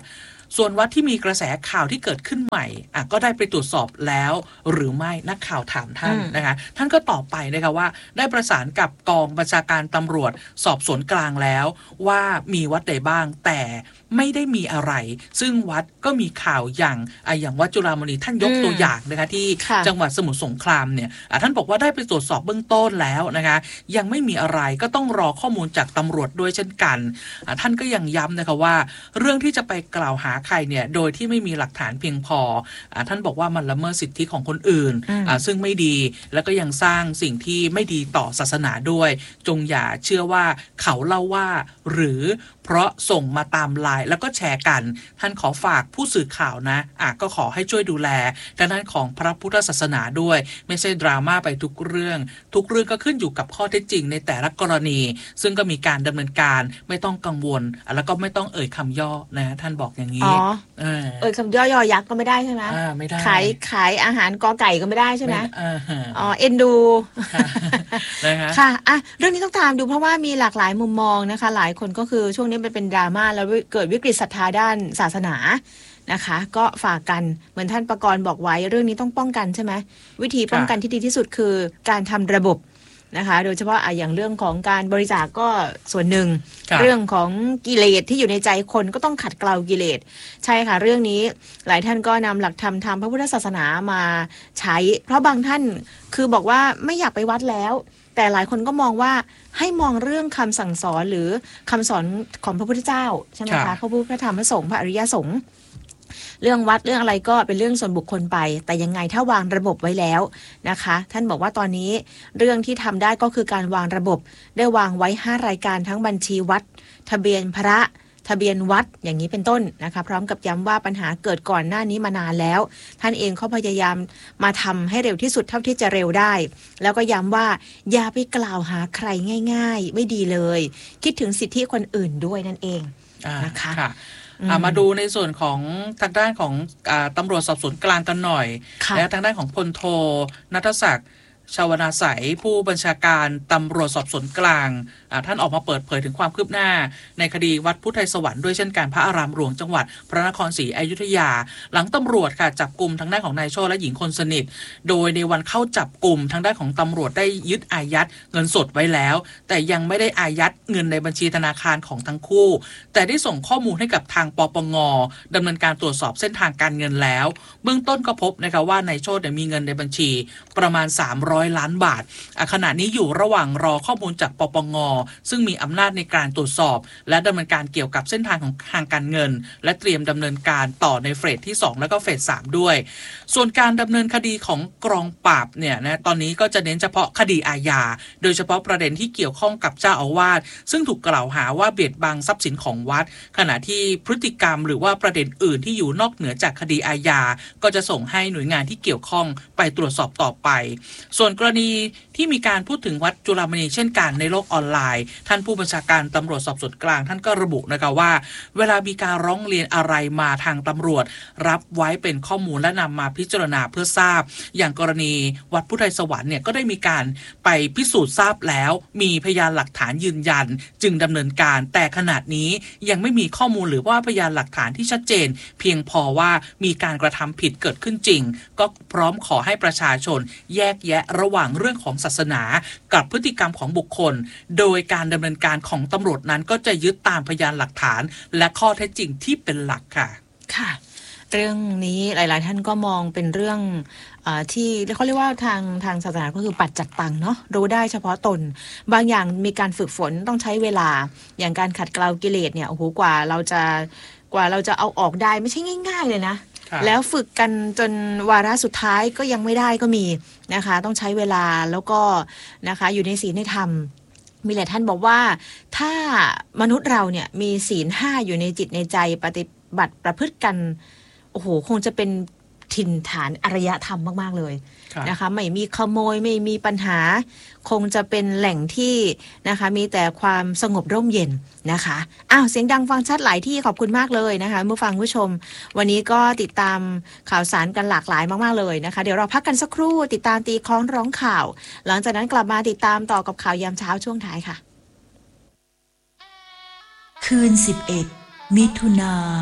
[SPEAKER 3] ส่วนวัดที่มีกระแสข่าวที่เกิดขึ้นใหม่ก็ได้ไปตรวจสอบแล้วหรือไม่นักข่าวถามท่านนะคะท่านก็ตอบไปนะคะว่าได้ประสานกับกองบัญชาการตำรวจสอบสวนกลางแล้วว่ามีวัดใดบ้างแต่ไม่ได้มีอะไรซึ่งวัดก็มีข่าวอย่างวัดจุฬามณีท่านยกตัวอย่างนะคะที่จังหวัดสมุทรสงครามเนี่ยท่านบอกว่าได้ไปตรวจสอบเบื้องต้นแล้วนะคะยังไม่มีอะไรก็ต้องรอข้อมูลจากตำรวจด้วยเช่นกันท่านก็ยังย้ำนะคะว่าเรื่องที่จะไปกล่าวหาใครเนี่ยโดยที่ไม่มีหลักฐานเพียงพอท่านบอกว่ามันละเมิดสิทธิของคนอื่นซึ่งไม่ดีแล้วก็ยังสร้างสิ่งที่ไม่ดีต่อศาสนาด้วยจงอย่าเชื่อว่าเขาเล่าว่าหรือเพราะส่งมาตามไลน์แล้วก็แชร์กันท่านขอฝากผู้สื่อข่าวนะก็ขอให้ช่วยดูแลด้านของพระพุทธศาสนาด้วยไม่ใช่ดราม่าไปทุกเรื่องก็ขึ้นอยู่กับข้อเท็จจริงในแต่ละกรณีซึ่งก็มีการดำเนินการไม่ต้องกังวลแล้วก็ไม่ต้องเอ่ยคำย่อนะท่านบอกอย่างนี้
[SPEAKER 2] เอ่ยคำย่อยอยักษ์ก็ไม่ได้ใช่ไหม
[SPEAKER 3] ไม่ได้
[SPEAKER 2] ขายอาหารกอไก่ก็ไม่ได้ใช่ไหมเอ็นดูค่ะเรื่องนี้ต้องตามดูเพราะว่ามีหลากหลายมุมมองนะคะหลายคนก็คือช่วงนี้มันเป็นดราม่าแล้วเกิดวิกฤตศรัทธาด้านศาสนานะคะก็ฝากกันเหมือนท่านประกรณ์บอกไว้เรื่องนี้ต้องป้องกันใช่ไหมวิธีป้องกันที่ดีที่สุดคือการทำระบบนะคะโดยเฉพาะอย่างเรื่องของการบริจาคก็ส่วนหนึ่งเรื่องของกิเลสที่อยู่ในใจคนก็ต้องขัดเกลากิเลสใช่ค่ะเรื่องนี้หลายท่านก็นำหลักธรรมทางพระพุทธศาสนามาใช้เพราะบางท่านคือบอกว่าไม่อยากไปวัดแล้วแต่หลายคนก็มองว่าให้มองเรื่องคำสั่งสอนหรือคำสอนของพระพุทธเจ้าใช่ไหมคะพระพุทธพระธรรมพระสงฆ์พระอริยสงฆ์เรื่องวัดเรื่องอะไรก็เป็นเรื่องส่วนบุคคลไปแต่ยังไงถ้าวางระบบไว้แล้วนะคะท่านบอกว่าตอนนี้เรื่องที่ทำได้ก็คือการวางระบบได้วางไว้5รายการทั้งบัญชีวัดทะเบียนพระทะเบียนวัดอย่างนี้เป็นต้นนะคะพร้อมกับย้ำว่าปัญหาเกิดก่อนหน้านี้มานานแล้วท่านเองเขาพยายามมาทำให้เร็วที่สุดเท่าที่จะเร็วได้แล้วก็ย้ำว่าอย่าไปกล่าวหาใครง่ายๆไม่ดีเลยคิดถึงสิทธิคนอื่นด้วยนั่นเองนะคะ
[SPEAKER 3] มาดูในส่วนของทางด้านของตำรวจสอบสวนกลางกันหน่อยและทางด้านของพลโทณัฐศักดิ์ชาวนาใสผู้บัญชาการตำรวจสอบสวนกลางท่านออกมาเปิดเผยถึงความคืบหน้าในคดีวัดพุทธไทยสวรรค์ด้วยเช่นกันพระอารามหลวงจังหวัดพระนครศรีอยุธยาหลังตำรวจค่ะจับกลุ่มทางด้านของนายโชติและหญิงคนสนิทโดยในวันเข้าจับกลุ่มทางด้านของตำรวจได้ยึดอายัดเงินสดไว้แล้วแต่ยังไม่ได้อายัดเงินในบัญชีธนาคารของทั้งคู่แต่ได้ส่งข้อมูลให้กับทางปปง.ดำเนินการตรวจสอบเส้นทางการเงินแล้วเบื้องต้นก็พบนะคะว่านายโชติมีเงินในบัญชีประมาณ300 ล้านบาทขณะนี้อยู่ระหว่างรอข้อมูลจากปปง.ซึ่งมีอำนาจในการตรวจสอบและดำเนินการเกี่ยวกับเส้นทางของทางการเงินและเตรียมดำเนินการต่อในเฟสที่2แล้วก็เฟส3ด้วยส่วนการดำเนินคดีของกองปราบเนี่ยนะตอนนี้ก็จะเน้นเฉพาะคดีอาญาโดยเฉพาะประเด็นที่เกี่ยวข้องกับเจ้าอาวาสซึ่งถูกกล่าวหาว่าเบียดบังทรัพย์สินของวัดขณะที่พฤติกรรมหรือว่าประเด็นอื่นที่อยู่นอกเหนือจากคดีอาญาก็จะส่งให้หน่วยงานที่เกี่ยวข้องไปตรวจสอบต่อไปส่วนกรณีที่มีการพูดถึงวัดจุฬามณีเช่นกันในโลกออนไลน์ท่านผู้บัญชาการตำรวจสอบสวนกลางท่านก็ระบุนะคะว่าเวลามีการร้องเรียนอะไรมาทางตำรวจรับไว้เป็นข้อมูลและนำมาพิจารณาเพื่อทราบอย่างกรณีวัดพุทธไทยสวรรค์เนี่ยก็ได้มีการไปพิสูจน์ทราบแล้วมีพยานหลักฐานยืนยันจึงดำเนินการแต่ขณะนี้ยังไม่มีข้อมูลหรือว่าพยานหลักฐานที่ชัดเจนเพียงพอว่ามีการกระทำผิดเกิดขึ้นจริงก็พร้อมขอให้ประชาชนแยกแยะระหว่างเรื่องของศาสนากับพฤติกรรมของบุคคลโดยการดำเนินการของตำรวจนั้นก็จะยึดตามพยานหลักฐานและข้อเท็จจริงที่เป็นหลักค่ะ
[SPEAKER 2] ค่ะเรื่องนี้หลายๆท่านก็มองเป็นเรื่องที่เขาเรียกว่าทางศาสนาก็คือปัจจัตตังเนาะรู้ได้เฉพาะตนบางอย่างมีการฝึกฝนต้องใช้เวลาอย่างการขัดเกลากิเลสเนี่ยโอ้โหกว่าเราจะเอาออกได้ไม่ใช่ง่ายๆเลยนะแล้วฝึกกันจนวาระสุดท้ายก็ยังไม่ได้ก็มีนะคะต้องใช้เวลาแล้วก็นะคะอยู่ในศีลในธรรมมีหลายท่านบอกว่าถ้ามนุษย์เราเนี่ยมีศีล5อยู่ในจิตในใจปฏิบัติประพฤติกันโอ้โหคงจะเป็นถิ่นฐานอารยธรรมมากๆเลยนะคะไม่มีขโมยไม่มีปัญหาคงจะเป็นแหล่งที่นะคะมีแต่ความสงบร่มเย็นนะคะเสียงดังฟังชัดหลายที่ขอบคุณมากเลยนะคะผู้ฟังผู้ชมวันนี้ก็ติดตามข่าวสารกันหลากหลายมากๆเลยนะคะเดี๋ยวเราพักกันสักครู่ติดตามตีคล้องร้องข่าวหลังจากนั้นกลับมาติดตามต่อกับข่าวยามเช้าช่วงท้ายค่ะ
[SPEAKER 4] คืน11 มิถุนา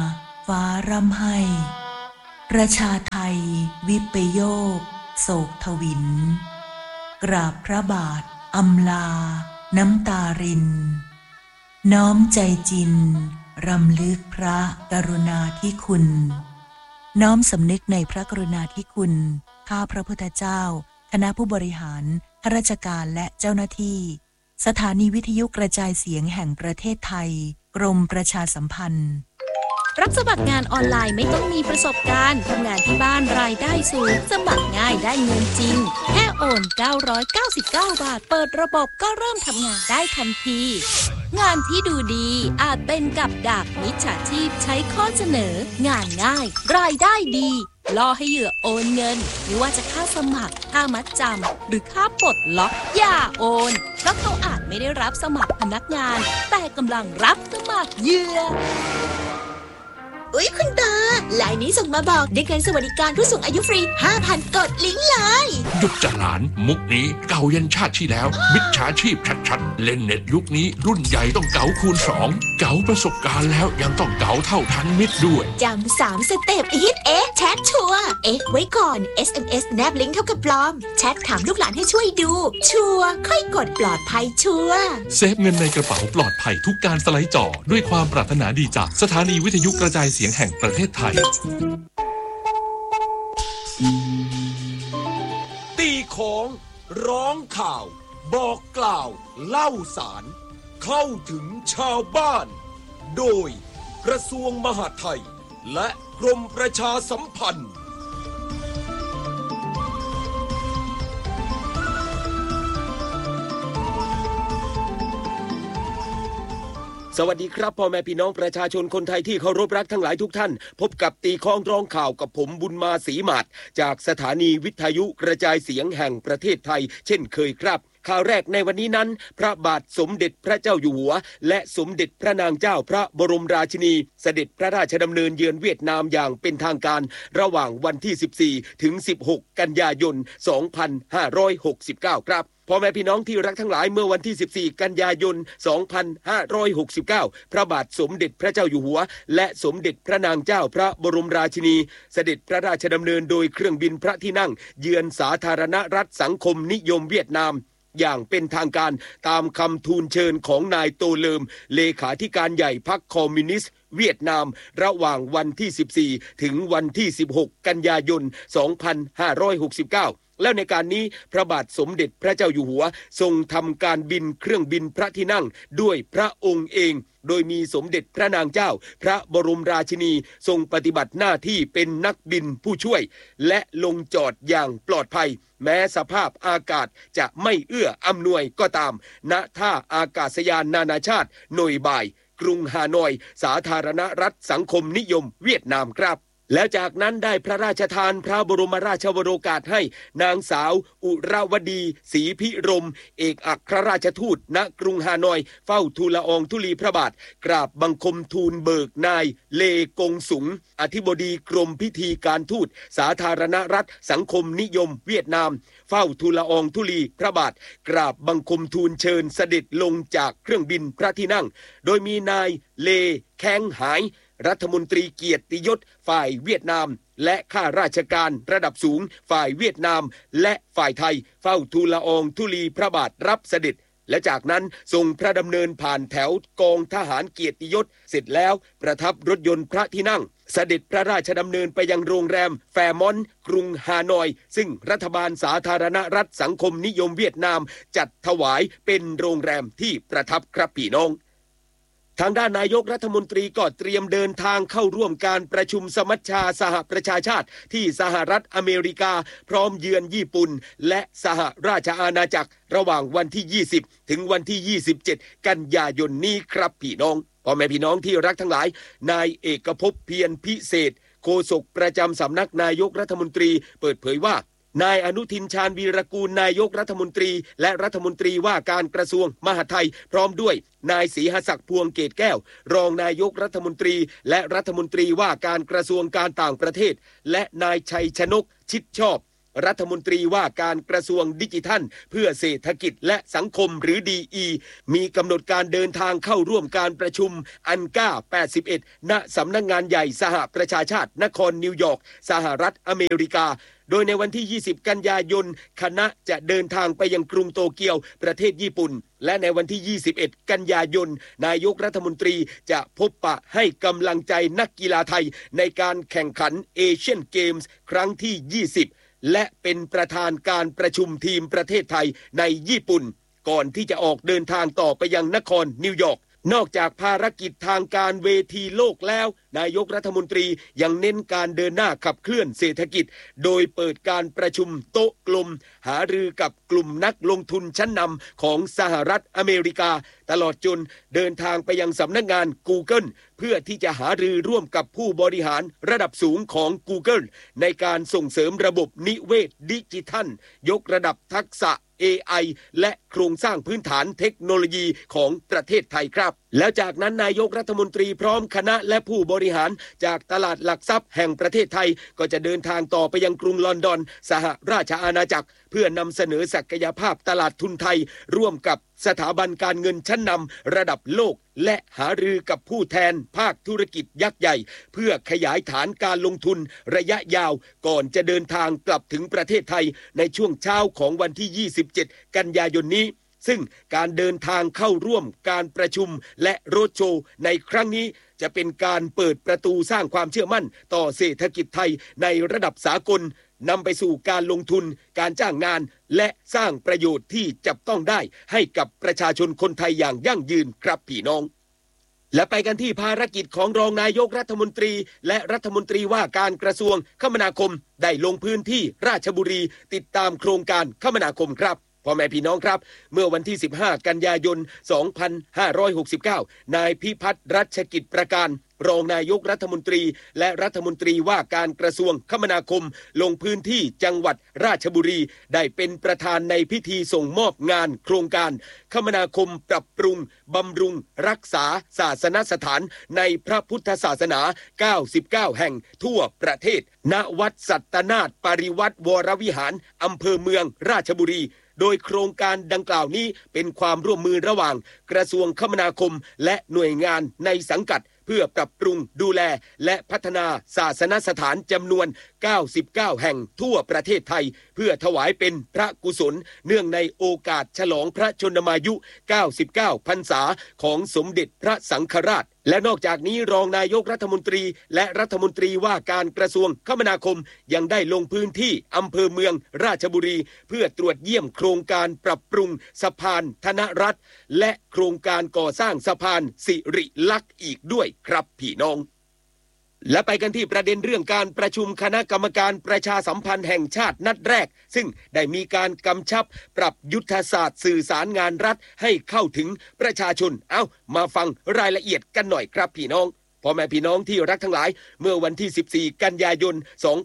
[SPEAKER 4] ฟ้าร่ำไห้ประชาไทยวิปโยคโศกทวินกราบพระบาทอำลาน้ำตารินน้อมใจจินรำลึกพระกรุณาธิคุณน้อมสำนึกในพระกรุณาธิคุณข้าพระพุทธเจ้าคณะผู้บริหารข้าราชการและเจ้าหน้าที่สถานีวิทยุกระจายเสียงแห่งประเทศไทยกรมประชาสัมพันธ์
[SPEAKER 5] รับสมัครงานออนไลน์ไม่ต้องมีประสบการณ์ทำงานที่บ้านรายได้สูงสมัครง่ายได้เงินจริงแค่โอน999 บาทเปิดระบบก็เริ่มทำงานได้ทันทีงานที่ดูดีอาจเป็นกับดักมิจฉาชีพใช้ข้อเสนองานง่ายรายได้ดีล่อให้เหยื่อโอนเงินไม่ว่าจะค่าสมัครค่ามัดจำหรือค่าปลดล็อกอย่าโอนเพราะเขาอาจไม่ได้รับสมัครพนักงานแต่กำลังรับสมัครเหยื่อ
[SPEAKER 6] อุ๊ยคุณตาไลน์นี้ส่งมาบอกได้เงินสวัสดิการผู้สูงอายุฟรี 5,000 กดลิงก์เลย
[SPEAKER 7] หยุดจะหลานมุกนี้เก่ายันชาติที่แล้วมิจฉาชีพชัดๆเล่นเน็ตยุคนี้รุ่นใหญ่ต้องเก๋าคูณ2เก๋าประสบการณ์แล้วยังต้องเก๋าเท่าทันมิตรด้วย
[SPEAKER 6] จำ3 สเต็ปฮิตแชทชัวร์ไว้ก่อน SMS แนบลิงก์เท่ากับปลอมแชทถามลูกหลานให้ช่วยดูชัวร์ค่อยกดปลอดภัยชัวร์
[SPEAKER 8] เซฟเงินในกระเป๋าปลอดภัยทุกการสไลด์จอด้วยความปรารถนาดีจากสถานีวิทยุกระจายเสียงแห่งประเทศไทย
[SPEAKER 1] ตีของร้องข่าวบอกกล่าวเล่าสารเข้าถึงชาวบ้านโดยกระทรวงมหาดไทยและกรมประชาสัมพันธ์สวัสดีครับพ่อแม่พี่น้องประชาชนคนไทยที่เคารพรักทั้งหลายทุกท่านพบกับตีข้องร้องข่าวกับผมบุญมาศรีหมาดจากสถานีวิทยุกระจายเสียงแห่งประเทศไทยเช่นเคยครับข่าวแรกในวันนี้นั้นพระบาทสมเด็จพระเจ้าอยู่หัวและสมเด็จพระนางเจ้าพระบรมราชินีเสด็จพระราชดำเนินเยือนเวียดนามอย่างเป็นทางการระหว่างวันที่14ถึง16กันยายน2569ครับพ่อแม่พี่น้องที่รักทั้งหลายเมื่อวันที่14กันยายน2569พระบาทสมเด็จพระเจ้าอยู่หัวและสมเด็จพระนางเจ้าพระบรมราชินีเสด็จพระราชดำเนินโดยเครื่องบินพระที่นั่งเยือนสาธารณรัฐสังคมนิยมเวียดนามอย่างเป็นทางการตามคำทูลเชิญของนายโตเลิมเลขาธิการใหญ่พรรคคอมมิวนิสต์เวียดนามระหว่างวันที่14ถึงวันที่16กันยายน2569แล้วในการนี้พระบาทสมเด็จพระเจ้าอยู่หัวทรงทำการบินเครื่องบินพระที่นั่งด้วยพระองค์เองโดยมีสมเด็จพระนางเจ้าพระบรมราชินีทรงปฏิบัติหน้าที่เป็นนักบินผู้ช่วยและลงจอดอย่างปลอดภัยแม้สภาพอากาศจะไม่เอื้ออำนวยก็ตามณท่าอากาศยานนานาชาติหน่วยบ่ายกรุงฮานอยสาธารณรัฐสังคมนิยมเวียดนามครับแล้วจากนั้นได้พระราชทานพระบรมราชวโรกาสให้นางสาวอุราวดีศรีพิรมเอกอัครราชทูตณกรุงฮานอยเฝ้าทูลละอองธุลีพระบาทกราบบังคมทูลเบิกนายเลกงสุงอธิบดีกรมพิธีการทูตสาธารณรัฐสังคมนิยมเวียดนามเฝ้าทูลละอองธุลีพระบาทกราบบังคมทูลเชิญเสด็จลงจากเครื่องบินพระที่นั่งโดยมีนายเลแข้งหายรัฐมนตรีเกียรติยศฝ่ายเวียดนามและข้าราชการระดับสูงฝ่ายเวียดนามและฝ่ายไทยเฝ้าทูลละอองธุลีพระบาทรับเสด็จและจากนั้นทรงพระดำเนินผ่านแถวกองทหารเกียรติยศเสร็จแล้วประทับรถยนต์พระที่นั่งเสด็จพระราชดำเนินไปยังโรงแรมแฟร์มอนต์กรุงฮานอยซึ่งรัฐบาลสาธารณรัฐสังคมนิยมเวียดนามจัดถวายเป็นโรงแรมที่ประทับครับพี่น้องทางด้านนายกรัฐมนตรีก็เตรียมเดินทางเข้าร่วมการประชุมสมัชชาสหประชาชาติที่สหรัฐอเมริกาพร้อมเยือนญี่ปุ่นและสหราชอาณาจักรระหว่างวันที่20ถึงวันที่27กันยายนนี้ครับพี่น้องพ่อแม่พี่น้องที่รักทั้งหลายนายเอกภพเพียรพิเศษโฆษกประจำสำนักนายกรัฐมนตรีเปิดเผยว่านายอนุทินชาญวีรกูลนายกรัฐมนตรีและรัฐมนตรีว่าการกระทรวงมหาดไทยพร้อมด้วยนายศรีหศักดิ์พวงเกตแก้วรองนายกรัฐมนตรีและรัฐมนตรีว่าการกระทรวงการต่างประเทศและนายชัยชนกชิดชอบรัฐมนตรีว่าการกระทรวงดิจิทัลเพื่อเศรษฐกิจและสังคมหรือ DE มีกำหนดการเดินทางเข้าร่วมการประชุมอันก้า81ณสำนักงานใหญ่สหประชาชาตินครนิวยอร์กสหรัฐอเมริกาโดยในวันที่20กันยายนคณะจะเดินทางไปยังกรุงโตเกียวประเทศญี่ปุ่นและในวันที่21กันยายนนายกรัฐมนตรีจะพบปะให้กำลังใจนักกีฬาไทยในการแข่งขันเอเชียนเกมส์ครั้งที่20และเป็นประธานการประชุมทีมประเทศไทยในญี่ปุ่นก่อนที่จะออกเดินทางต่อไปยังนครนิวยอร์กนอกจากภารกิจทางการเวทีโลกแล้วนายกรัฐมนตรียังเน้นการเดินหน้าขับเคลื่อนเศรษฐกิจโดยเปิดการประชุมโต๊ะกลมหารือกับกลุ่มนักลงทุนชั้นนำของสหรัฐอเมริกาตลอดจนเดินทางไปยังสำนักงาน Google เพื่อที่จะหารือร่วมกับผู้บริหารระดับสูงของ Google ในการส่งเสริมระบบนิเวศดิจิทัลยกระดับทักษะAI และโครงสร้างพื้นฐานเทคโนโลยีของประเทศไทยครับแล้วจากนั้นนายกรัฐมนตรีพร้อมคณะและผู้บริหารจากตลาดหลักทรัพย์แห่งประเทศไทยก็จะเดินทางต่อไปยังกรุงลอนดอนสหราชอาณาจักรเพื่อนำเสนอศักยภาพตลาดทุนไทยร่วมกับสถาบันการเงินชั้นนำระดับโลกและหารือกับผู้แทนภาคธุรกิจยักษ์ใหญ่เพื่อขยายฐานการลงทุนระยะยาวก่อนจะเดินทางกลับถึงประเทศไทยในช่วงเช้าของวันที่27กันยายนนี้ซึ่งการเดินทางเข้าร่วมการประชุมและโรดโชว์ในครั้งนี้จะเป็นการเปิดประตูสร้างความเชื่อมั่นต่อเศรษฐกิจไทยในระดับสากลนำไปสู่การลงทุนการจ้างงานและสร้างประโยชน์ที่จับต้องได้ให้กับประชาชนคนไทยอย่างยั่งยืนครับพี่น้องและไปกันที่ภารกิจของรองนายกรัฐมนตรีและรัฐมนตรีว่าการกระทรวงคมนาคมได้ลงพื้นที่ราชบุรีติดตามโครงการคมนาคมครับพ่อแม่พี่น้องครับเมื่อวันที่15กันยายน2569นายพิพัฒน์รัชกิจประการรองนายกรัฐมนตรีและรัฐมนตรีว่าการกระทรวงคมนาคมลงพื้นที่จังหวัดราชบุรีได้เป็นประธานในพิธีส่งมอบงานโครงการคมนาคมปรับปรุงบำรุงรักษาศาสนสถานในพระพุทธศาสนา99แห่งทั่วประเทศณวัดสัตนาถปริวัติวรวิหารอำเภอเมืองราชบุรีโดยโครงการดังกล่าวนี้เป็นความร่วมมือระหว่างกระทรวงคมนาคมและหน่วยงานในสังกัดเพื่อปรับปรุงดูแลและพัฒนาศาสนสถานจำนวน99แห่งทั่วประเทศไทยเพื่อถวายเป็นพระกุศลเนื่องในโอกาสฉลองพระชนมายุ99พรรษาของสมเด็จพระสังฆราชและนอกจากนี้รองนายกรัฐมนตรีและรัฐมนตรีว่าการกระทรวงคมนาคมยังได้ลงพื้นที่อำเภอเมืองราชบุรีเพื่อตรวจเยี่ยมโครงการปรับปรุงสะพานธนรัตน์และโครงการก่อสร้างสะพานสิริลักษณ์อีกด้วยครับพี่น้องและไปกันที่ประเด็นเรื่องการประชุมคณะกรรมการประชาสัมพันธ์แห่งชาตินัดแรกซึ่งได้มีการกำชับปรับยุทธศาสตร์สื่อสารงานรัฐให้เข้าถึงประชาชนมาฟังรายละเอียดกันหน่อยครับพี่น้องพ่อแม่พี่น้องที่รักทั้งหลายเมื่อวันที่14กันยายน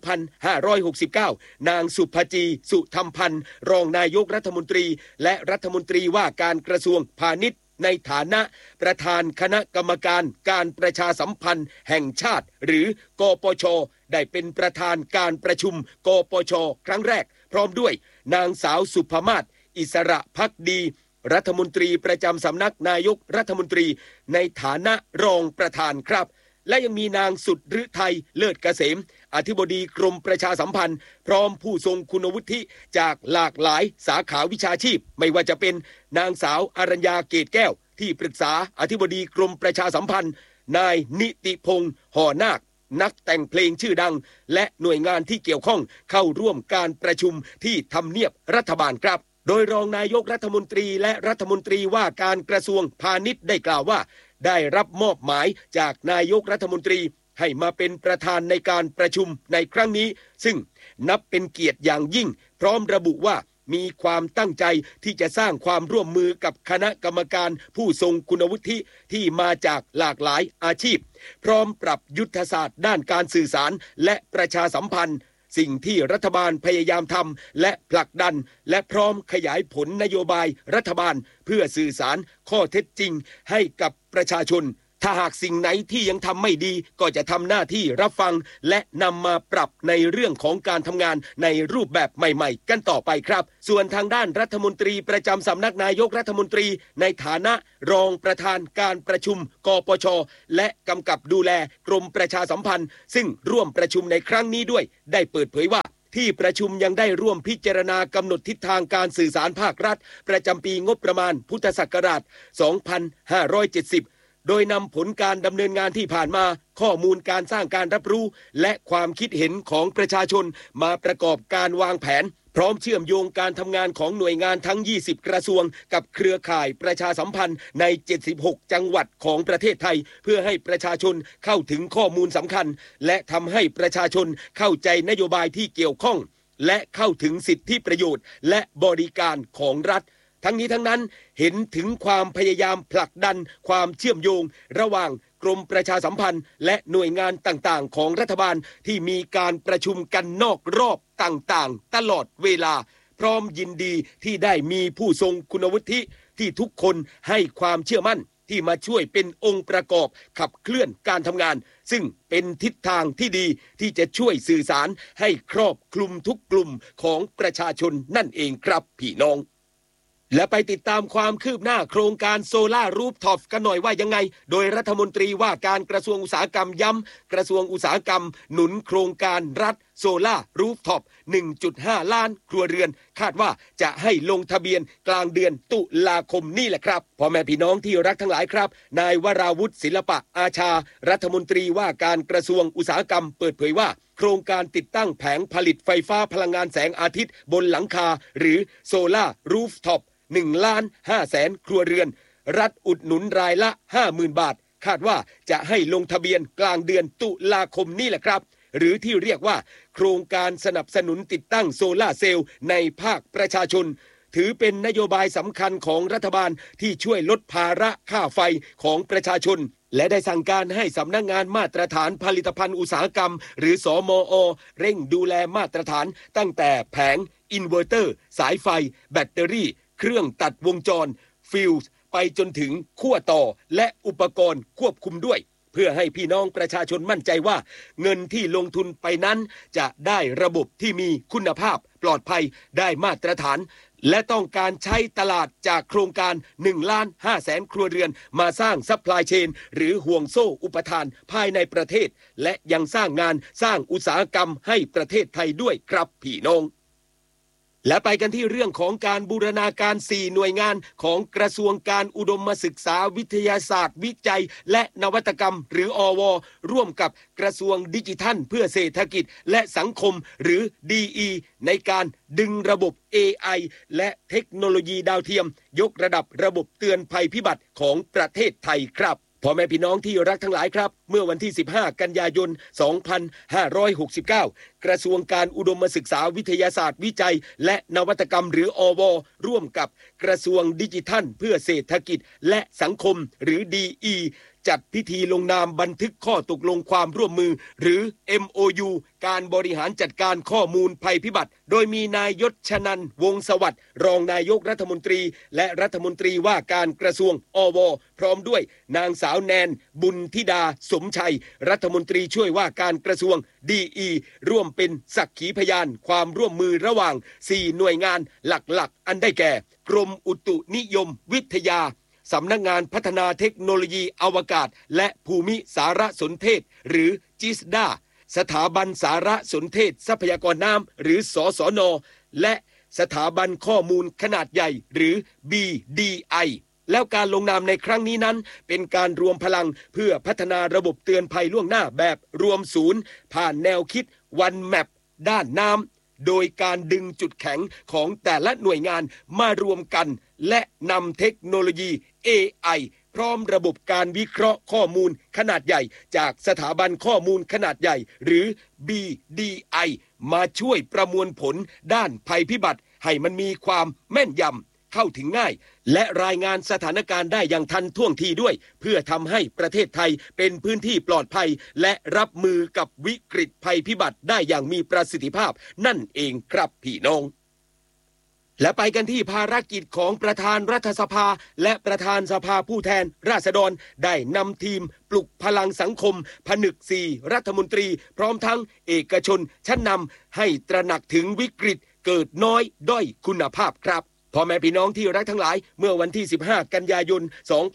[SPEAKER 1] 2569นางสุภจีสุธรรมพันธ์รองนายกรัฐมนตรีและรัฐมนตรีว่าการกระทรวงพาณิชย์ในฐานะประธานคณะกรรมการการประชาสัมพันธ์แห่งชาติหรือกปช.ได้เป็นประธานการประชุมกปช.ครั้งแรกพร้อมด้วยนางสาวสุภมาศอิสระภักดีรัฐมนตรีประจำสำนักนายกรัฐมนตรีในฐานะรองประธานครับและยังมีนางสุดฤทัยเลิศเกษมอธิบดีกรมประชาสัมพันธ์พร้อมผู้ทรงคุณวุฒิจากหลากหลายสาขาวิชาชีพไม่ว่าจะเป็นนางสาวอรัญญาเกตแก้วที่ปรึกษาอธิบดีกรมประชาสัมพันธ์นายนิติพงษ์ห่อนาคนักแต่งเพลงชื่อดังและหน่วยงานที่เกี่ยวข้องเข้าร่วมการประชุมที่ทำเนียบรัฐบาลครับโดยรองนายกรัฐมนตรีและรัฐมนตรีว่าการกระทรวงพาณิชย์ได้กล่าวว่าได้รับมอบหมายจากนายกรัฐมนตรีให้มาเป็นประธานในการประชุมในครั้งนี้ซึ่งนับเป็นเกียรติอย่างยิ่งพร้อมระบุว่ามีความตั้งใจที่จะสร้างความร่วมมือกับคณะกรรมการผู้ทรงคุณวุฒิที่มาจากหลากหลายอาชีพพร้อมปรับยุทธศาสตร์ด้านการสื่อสารและประชาสัมพันธ์สิ่งที่รัฐบาลพยายามทำและผลักดันและพร้อมขยายผลนโยบายรัฐบาลเพื่อสื่อสารข้อเท็จจริงให้กับประชาชนถ้าหากสิ่งไหนที่ยังทำไม่ดีก็จะทำหน้าที่รับฟังและนำมาปรับในเรื่องของการทำงานในรูปแบบใหม่ๆกันต่อไปครับส่วนทางด้านรัฐมนตรีประจำสำนักนายกรัฐมนตรีในฐานะรองประธานการประชุมกปช.และกำกับดูแลกรมประชาสัมพันธ์ซึ่งร่วมประชุมในครั้งนี้ด้วยได้เปิดเผยว่าที่ประชุมยังได้ร่วมพิจารณากำหนดทิศทางการสื่อสารภาครัฐประจำปีงบประมาณพุทธศักราช 2570 โดยนำผลการดำเนินงานที่ผ่านมาข้อมูลการสร้างการรับรู้และความคิดเห็นของประชาชนมาประกอบการวางแผนพร้อมเชื่อมโยงการทำงานของหน่วยงานทั้ง20กระทรวงกับเครือข่ายประชาสัมพันธ์ใน76จังหวัดของประเทศไทยเพื่อให้ประชาชนเข้าถึงข้อมูลสำคัญและทำให้ประชาชนเข้าใจนโยบายที่เกี่ยวข้องและเข้าถึงสิทธิประโยชน์และบริการของรัฐทั้งนี้ทั้งนั้นเห็นถึงความพยายามผลักดันความเชื่อมโยงระหว่างกรมประชาสัมพันธ์และหน่วยงานต่างๆของรัฐบาลที่มีการประชุมกันนอกรอบต่างๆตลอดเวลาพร้อมยินดีที่ได้มีผู้ทรงคุณวุฒิที่ทุกคนให้ความเชื่อมั่นที่มาช่วยเป็นองค์ประกอบขับเคลื่อนการทำงานซึ่งเป็นทิศทางที่ดีที่จะช่วยสื่อสารให้ครอบคลุมทุกกลุ่มของประชาชนนั่นเองครับพี่น้องและไปติดตามความคืบหน้าโครงการโซล่ารูฟท็อปกันหน่อยว่ายังไงโดยรัฐมนตรีว่าการกระทรวงอุตสาหกรรมย้ำกระทรวงอุตสาหกรรมหนุนโครงการรัฐโซล่ารูฟท็อป 1.5 ล้านครัวเรือนคาดว่าจะให้ลงทะเบียนกลางเดือนตุลาคมนี่แหละครับพ่อแม่พี่น้องที่รักทั้งหลายครับนายวราวุฒิศิลปะอาชารัฐมนตรีว่าการกระทรวงอุตสาหกรรมเปิดเผยว่าโครงการติดตั้งแผงผลิตไฟฟ้าพลังงานแสงอาทิตย์บนหลังคาหรือโซล่ารูฟท็อป1,500,000 ครัวเรือนรัฐอุดหนุนรายละ 50,000 บาทคาดว่าจะให้ลงทะเบียนกลางเดือนตุลาคมนี่แหละครับหรือที่เรียกว่าโครงการสนับสนุนติดตั้งโซล่าเซลล์ในภาคประชาชนถือเป็นนโยบายสำคัญของรัฐบาลที่ช่วยลดภาระค่าไฟของประชาชนและได้สั่งการให้สำนักงานมาตรฐานผลิตภัณฑ์อุตสาหกรรมหรือสมอ.เร่งดูแลมาตรฐานตั้งแต่แผงอินเวอร์เตอร์สายไฟแบตเตอรี่เครื่องตัดวงจรฟิวส์ไปจนถึงขั้วต่อและอุปกรณ์ควบคุมด้วยเพื่อให้พี่น้องประชาชนมั่นใจว่าเงินที่ลงทุนไปนั้นจะได้ระบบที่มีคุณภาพปลอดภัยได้มาตรฐานและต้องการใช้ตลาดจากโครงการ 1,500,000 ครัวเรือนมาสร้างซัพพลายเชนหรือห่วงโซ่อุปทานภายในประเทศและยังสร้างงานสร้างอุตสาหกรรมให้ประเทศไทยด้วยครับพี่น้องและไปกันที่เรื่องของการบูรณาการ4หน่วยงานของกระทรวงการอุดมศึกษาวิทยาศาสตร์วิจัยและนวัตกรรมหรืออว.ร่วมกับกระทรวงดิจิทัลเพื่อเศรษฐกิจและสังคมหรือ DE ในการดึงระบบ AI และเทคโนโลยีดาวเทียมยกระดับระบบเตือนภัยพิบัติของประเทศไทยครับพ่อแม่พี่น้องที่รักทั้งหลายครับเมื่อวันที่15กันยายน2569กระทรวงการอุดมศึกษาวิทยาศาสตร์วิจัยและนวัตกรรมหรืออว.ร่วมกับกระทรวงดิจิทัลเพื่อเศรษฐกิจและสังคมหรือ DE จัดพิธีลงนามบันทึกข้อตกลงความร่วมมือหรือ MOU การบริหารจัดการข้อมูลภัยพิบัติโดยมีนายยศชนันท์วงศ์สวัสดิ์รองนายกรัฐมนตรีและรัฐมนตรีว่าการกระทรวงอว.พร้อมด้วยนางสาวแนนบุญธิดาสมชัยรัฐมนตรีช่วยว่าการกระทรวง DE ร่วมเป็นสักขีพยานความร่วมมือระหว่าง4หน่วยงานหลักๆอันได้แก่กรมอุตุนิยมวิทยาสำนักงานพัฒนาเทคโนโลยีอวกาศและภูมิสารสนเทศหรือจิสดาสถาบันสารสนเทศทรัพยากรน้ำหรือสสน.และสถาบันข้อมูลขนาดใหญ่หรือ BDI แล้วการลงนามในครั้งนี้นั้นเป็นการรวมพลังเพื่อพัฒนาระบบเตือนภัยล่วงหน้าแบบรวมศูนย์ผ่านแนวคิด One Map ด้านน้ำโดยการดึงจุดแข็งของแต่ละหน่วยงานมารวมกันและนำเทคโนโลยี AI พร้อมระบบการวิเคราะห์ข้อมูลขนาดใหญ่จากสถาบันข้อมูลขนาดใหญ่หรือ BDI มาช่วยประมวลผลด้านภัยพิบัติให้มันมีความแม่นยำเข้าถึงง่ายและรายงานสถานการณ์ได้อย่างทันท่วงทีด้วยเพื่อทำให้ประเทศไทยเป็นพื้นที่ปลอดภัยและรับมือกับวิกฤตภัยพิบัติได้อย่างมีประสิทธิภาพนั่นเองครับพี่น้องและไปกันที่ภารกิจของประธานรัฐสภาและประธานสภาผู้แทนราษฎรได้นำทีมปลุกพลังสังคมผนึก4รัฐมนตรีพร้อมทั้งเอกชนชั้นนำให้ตระหนักถึงวิกฤตเกิดน้อยด้อยคุณภาพครับพ่อแม่พี่น้องที่รักทั้งหลายเมื่อวันที่15กันยายน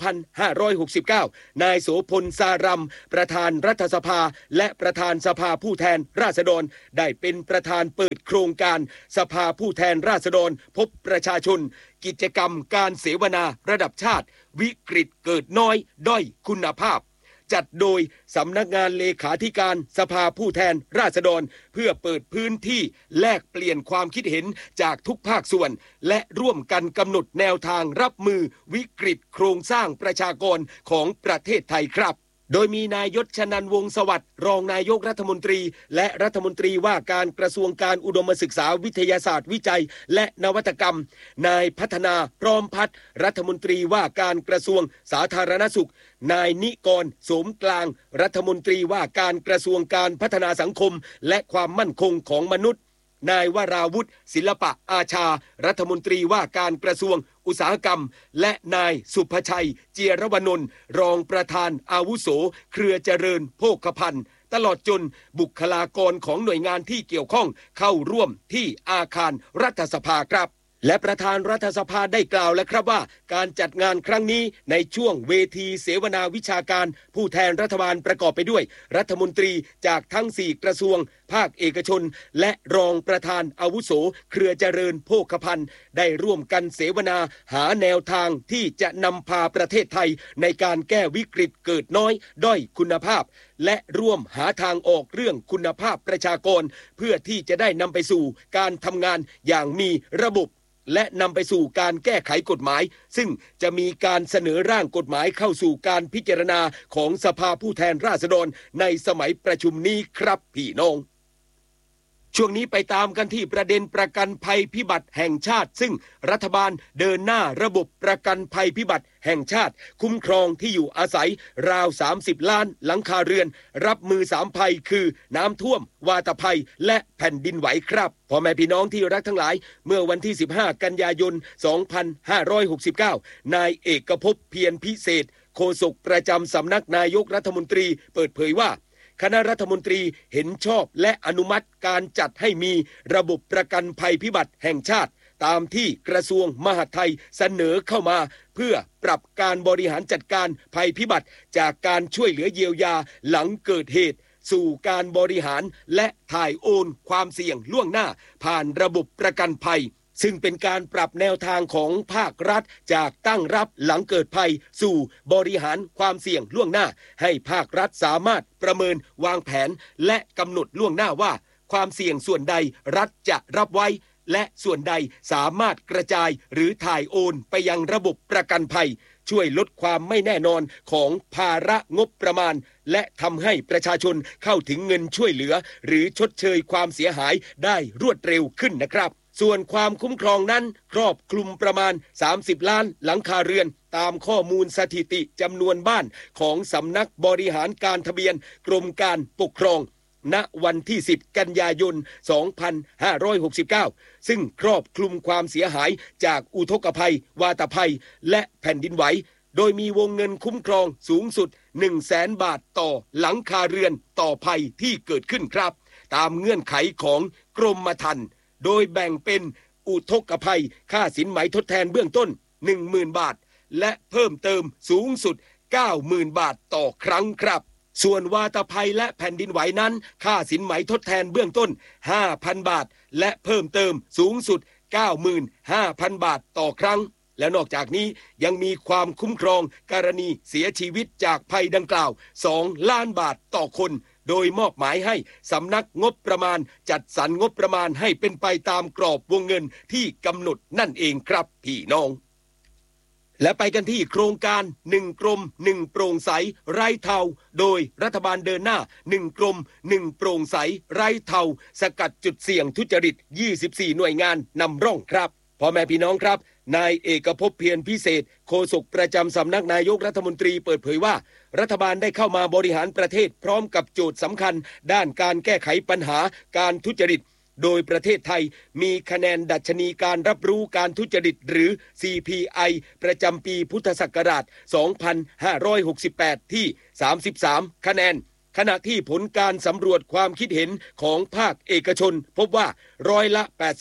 [SPEAKER 1] 2569นายโสพลสารัมประธานรัฐสภาและประธานสภาผู้แทนราษฎรได้เป็นประธานเปิดโครงการสภาผู้แทนราษฎรพบประชาชนกิจกรรมการเสวนาระดับชาติวิกฤตเกิดน้อยด้อยคุณภาพจัดโดยสำนักงานเลขาธิการสภาผู้แทนราษฎรเพื่อเปิดพื้นที่แลกเปลี่ยนความคิดเห็นจากทุกภาคส่วนและร่วมกันกำหนดแนวทางรับมือวิกฤตโครงสร้างประชากรของประเทศไทยครับโดยมีนายยศชนันท์วงศ์สวัสดิ์รองนายกรัฐมนตรีและรัฐมนตรีว่าการกระทรวงการอุดมศึกษาวิทยาศาสตร์วิจัยและนวัตกรรมนายพัฒนาพร้อมพัฒน์รัฐมนตรีว่าการกระทรวงสาธารณสุขนายนิกรโสมกลางรัฐมนตรีว่าการกระทรวงการพัฒนาสังคมและความมั่นคงของมนุษย์นายวราวุฒิศิลปะอาชารัฐมนตรีว่าการกระทรวงอุตสาหกรรมและนายสุภชัยเจียรวนนท์รองประธานอาวุโสเครือเจริญโภคภัณฑ์ตลอดจนบุคลากรของหน่วยงานที่เกี่ยวข้องเข้าร่วมที่อาคารรัฐสภาครับและประธานรัฐสภาได้กล่าวแล้วครับว่าการจัดงานครั้งนี้ในช่วงเวทีเสวนาวิชาการผู้แทนรัฐบาลประกอบไปด้วยรัฐมนตรีจากทั้ง4กระทรวงภาคเอกชนและรองประธานอาวุโสเครือเจริญโภคภัณฑ์ได้ร่วมกันเสวนาหาแนวทางที่จะนำพาประเทศไทยในการแก้วิกฤตเกิดน้อยด้อยคุณภาพและร่วมหาทางออกเรื่องคุณภาพประชากรเพื่อที่จะได้นำไปสู่การทำงานอย่างมีระบบและนำไปสู่การแก้ไขกฎหมายซึ่งจะมีการเสนอร่างกฎหมายเข้าสู่การพิจารณาของสภาผู้แทนราษฎรในสมัยประชุมนี้ครับพี่น้องช่วงนี้ไปตามกันที่ประเด็นประกันภัยพิบัติแห่งชาติซึ่งรัฐบาลเดินหน้าระบบประกันภัยพิบัติแห่งชาติคุ้มครองที่อยู่อาศัยราว30ล้านหลังคาเรือนรับมือ3ภัยคือน้ำท่วมวาตภัยและแผ่นดินไหวครับพ่อแม่พี่น้องที่รักทั้งหลายเมื่อวันที่15กันยายน2569นายเอกภพเพียรพิเศษโฆษกประจำสำนักนายกรัฐมนตรีเปิดเผยว่าคณะรัฐมนตรีเห็นชอบและอนุมัติการจัดให้มีระบบประกันภัยพิบัติแห่งชาติตามที่กระทรวงมหาดไทยเสนอเข้ามาเพื่อปรับการบริหารจัดการภัยพิบัติจากการช่วยเหลือเยียวยาหลังเกิดเหตุสู่การบริหารและถ่ายโอนความเสี่ยงล่วงหน้าผ่านระบบประกันภัยซึ่งเป็นการปรับแนวทางของภาครัฐจากตั้งรับหลังเกิดภัยสู่บริหารความเสี่ยงล่วงหน้าให้ภาครัฐสามารถประเมินวางแผนและกำหนดล่วงหน้าว่าความเสี่ยงส่วนใดรัฐจะรับไว้และส่วนใดสามารถกระจายหรือถ่ายโอนไปยังระบบประกันภัยช่วยลดความไม่แน่นอนของภาระงบประมาณและทำให้ประชาชนเข้าถึงเงินช่วยเหลือหรือชดเชยความเสียหายได้รวดเร็วขึ้นนะครับส่วนความคุ้มครองนั้นครอบคลุมประมาณ30ล้านหลังคาเรือนตามข้อมูลสถิติจำนวนบ้านของสำนักบริหารการทะเบียนกรมการปกครองณวันที่10กันยายน2569ซึ่งครอบคลุมความเสียหายจากอุทกภัยวาตภัยและแผ่นดินไหวโดยมีวงเงินคุ้มครองสูงสุด 100,000 บาทต่อหลังคาเรือนต่อภัยที่เกิดขึ้นครับตามเงื่อนไขของกรมธรรม์โดยแบ่งเป็นอุทกภัยค่าสินไหมทดแทนเบื้องต้น 10,000 บาทและเพิ่มเติมสูงสุด 90,000 บาทต่อครั้งครับส่วนวาตภัยและแผ่นดินไหวนั้นค่าสินไหมทดแทนเบื้องต้น 5,000 บาทและเพิ่มเติมสูงสุด 95,000 บาทต่อครั้งและนอกจากนี้ยังมีความคุ้มครองกรณีเสียชีวิตจากภัยดังกล่าว2 ล้านบาทต่อคนโดยมอบหมายให้สำนักงบประมาณจัดสรรงบประมาณให้เป็นไปตามกรอบวงเงินที่กำหนดนั่นเองครับพี่น้องและไปกันที่โครงการ1กรม1โปร่งใสไร้เทาโดยรัฐบาลเดินหน้า1กรม1โปร่งใสไร้เทาสกัดจุดเสี่ยงทุจริต24หน่วยงานนำร่องครับพ่อแม่พี่น้องครับนายเอกภพเพียรพิเศษโฆษกประจำสำนักนายกรัฐมนตรีเปิดเผยว่ารัฐบาลได้เข้ามาบริหารประเทศพร้อมกับโจทย์สำคัญด้านการแก้ไขปัญหาการทุจริตโดยประเทศไทยมีคะแนนดัชนีการรับรู้การทุจริตหรือ CPI ประจำปีพุทธศักราช 2568 ที่ 33 คะแนนขณะที่ผลการสำรวจความคิดเห็นของภาคเอกชนพบว่าร้อยละ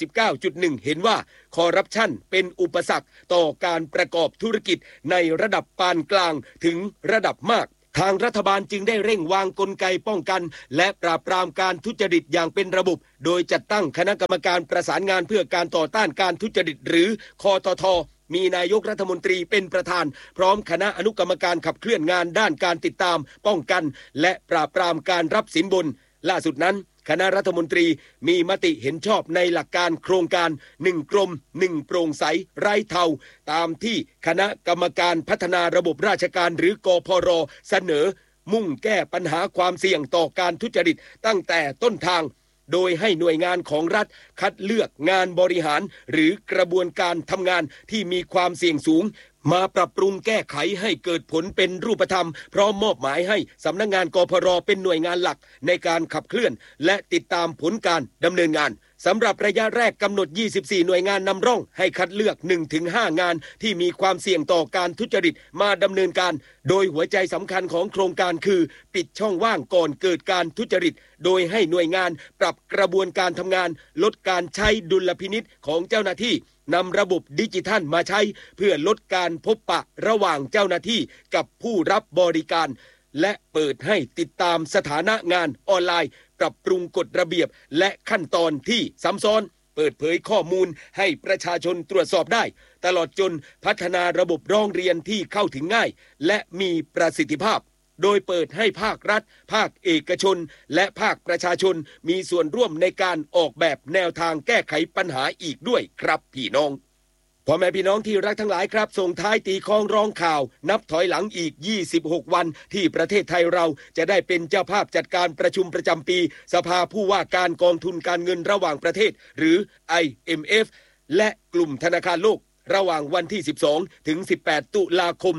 [SPEAKER 1] 89.1 เห็นว่าคอร์รัปชันเป็นอุปสรรคต่อการประกอบธุรกิจในระดับปานกลางถึงระดับมากทางรัฐบาลจึงได้เร่งวางกลไกป้องกันและปราบปรามการทุจริตอย่างเป็นระบบโดยจัดตั้งคณะกรรมการประสานงานเพื่อการต่อต้านการทุจริตหรือคตท.มีนายกรัฐมนตรีเป็นประธานพร้อมคณะอนุกรรมการขับเคลื่อนงานด้านการติดตามป้องกันและปราบปรามการรับสินบนล่าสุดนั้นคณะรัฐมนตรีมีมติเห็นชอบในหลักการโครงการ1กรม1โปร่งใสไร้เทาตามที่คณะกรรมการพัฒนาระบบราชการหรือกพร.เสนอมุ่งแก้ปัญหาความเสี่ยงต่อการทุจริตตั้งแต่ต้นทางโดยให้หน่วยงานของรัฐคัดเลือกงานบริหารหรือกระบวนการทำงานที่มีความเสี่ยงสูงมาปรับปรุงแก้ไขให้เกิดผลเป็นรูปธรรมพร้อมมอบหมายให้สำนักงานกพร.เป็นหน่วยงานหลักในการขับเคลื่อนและติดตามผลการดำเนินงานสำหรับระยะแรกกำหนด24หน่วยงานนำร่องให้คัดเลือก 1-5 งานที่มีความเสี่ยงต่อการทุจริตมาดำเนินการโดยหัวใจสำคัญของโครงการคือปิดช่องว่างก่อนเกิดการทุจริตโดยให้หน่วยงานปรับกระบวนการทำงานลดการใช้ดุลพินิจของเจ้าหน้าที่นำระบบดิจิทัลมาใช้เพื่อลดการพบปะระหว่างเจ้าหน้าที่กับผู้รับบริการและเปิดให้ติดตามสถานะงานออนไลน์ปรับปรุงกฎระเบียบและขั้นตอนที่ซ้ำซ้อนเปิดเผยข้อมูลให้ประชาชนตรวจสอบได้ตลอดจนพัฒนาระบบร้องเรียนที่เข้าถึงง่ายและมีประสิทธิภาพโดยเปิดให้ภาครัฐภาคเอกชนและภาคประชาชนมีส่วนร่วมในการออกแบบแนวทางแก้ไขปัญหาอีกด้วยครับพี่น้องพ่อแม่พี่น้องที่รักทั้งหลายครับส่งท้ายตีคล้องร้องข่าวนับถอยหลังอีก26วันที่ประเทศไทยเราจะได้เป็นเจ้าภาพจัดการประชุมประจำปีสภาผู้ว่าการกองทุนการเงินระหว่างประเทศหรือ IMF และกลุ่มธนาคารโลกระหว่างวันที่12ถึง18ตุลาคม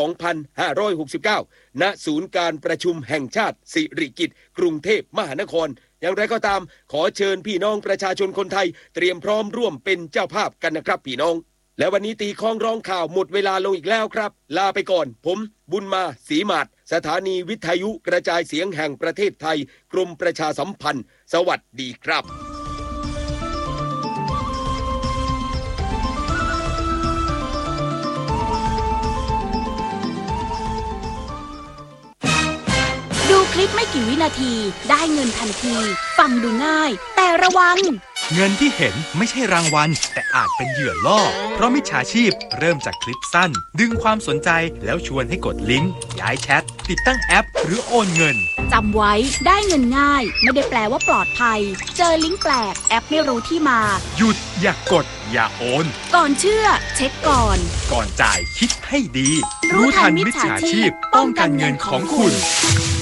[SPEAKER 1] 2569ณศูนย์การประชุมแห่งชาติสิริกิติ์กรุงเทพมหานครอย่างไรก็ตามขอเชิญพี่น้องประชาชนคนไทยเตรียมพร้อมร่วมเป็นเจ้าภาพกันนะครับพี่น้องและวันนี้ตีคล้องร้องข่าวหมดเวลาลงอีกแล้วครับลาไปก่อนผมบุญมาศรีมาศสถานีวิทยุกระจายเสียงแห่งประเทศไทยกรมประชาสัมพันธ์สวัสดีครับ
[SPEAKER 5] ดูคลิปไม่กี่วินาทีได้เงินทันทีฟังดูง่ายแต่ระวัง
[SPEAKER 9] เงินที่เห็นไม่ใช่รางวัลแต่อาจเป็นเหยื่อล่อเพราะมิจฉาชีพเริ่มจากคลิปสั้นดึงความสนใจแล้วชวนให้กดลิงก์ย้ายแชทติดตั้งแอปหรือโอนเงิน
[SPEAKER 5] จำไว้ได้เงินง่ายไม่ได้แปลว่าปลอดภัยเจอลิงก์แปลกแอปไม่รู้ที่มา
[SPEAKER 9] หยุดอย่ากกดอย่าโอน
[SPEAKER 5] ก่อนเชื่อเช็คก่อน
[SPEAKER 9] จ่ายคิดให้ดีรู้ทันมิจฉาชีพป้องกันเงินของคุณ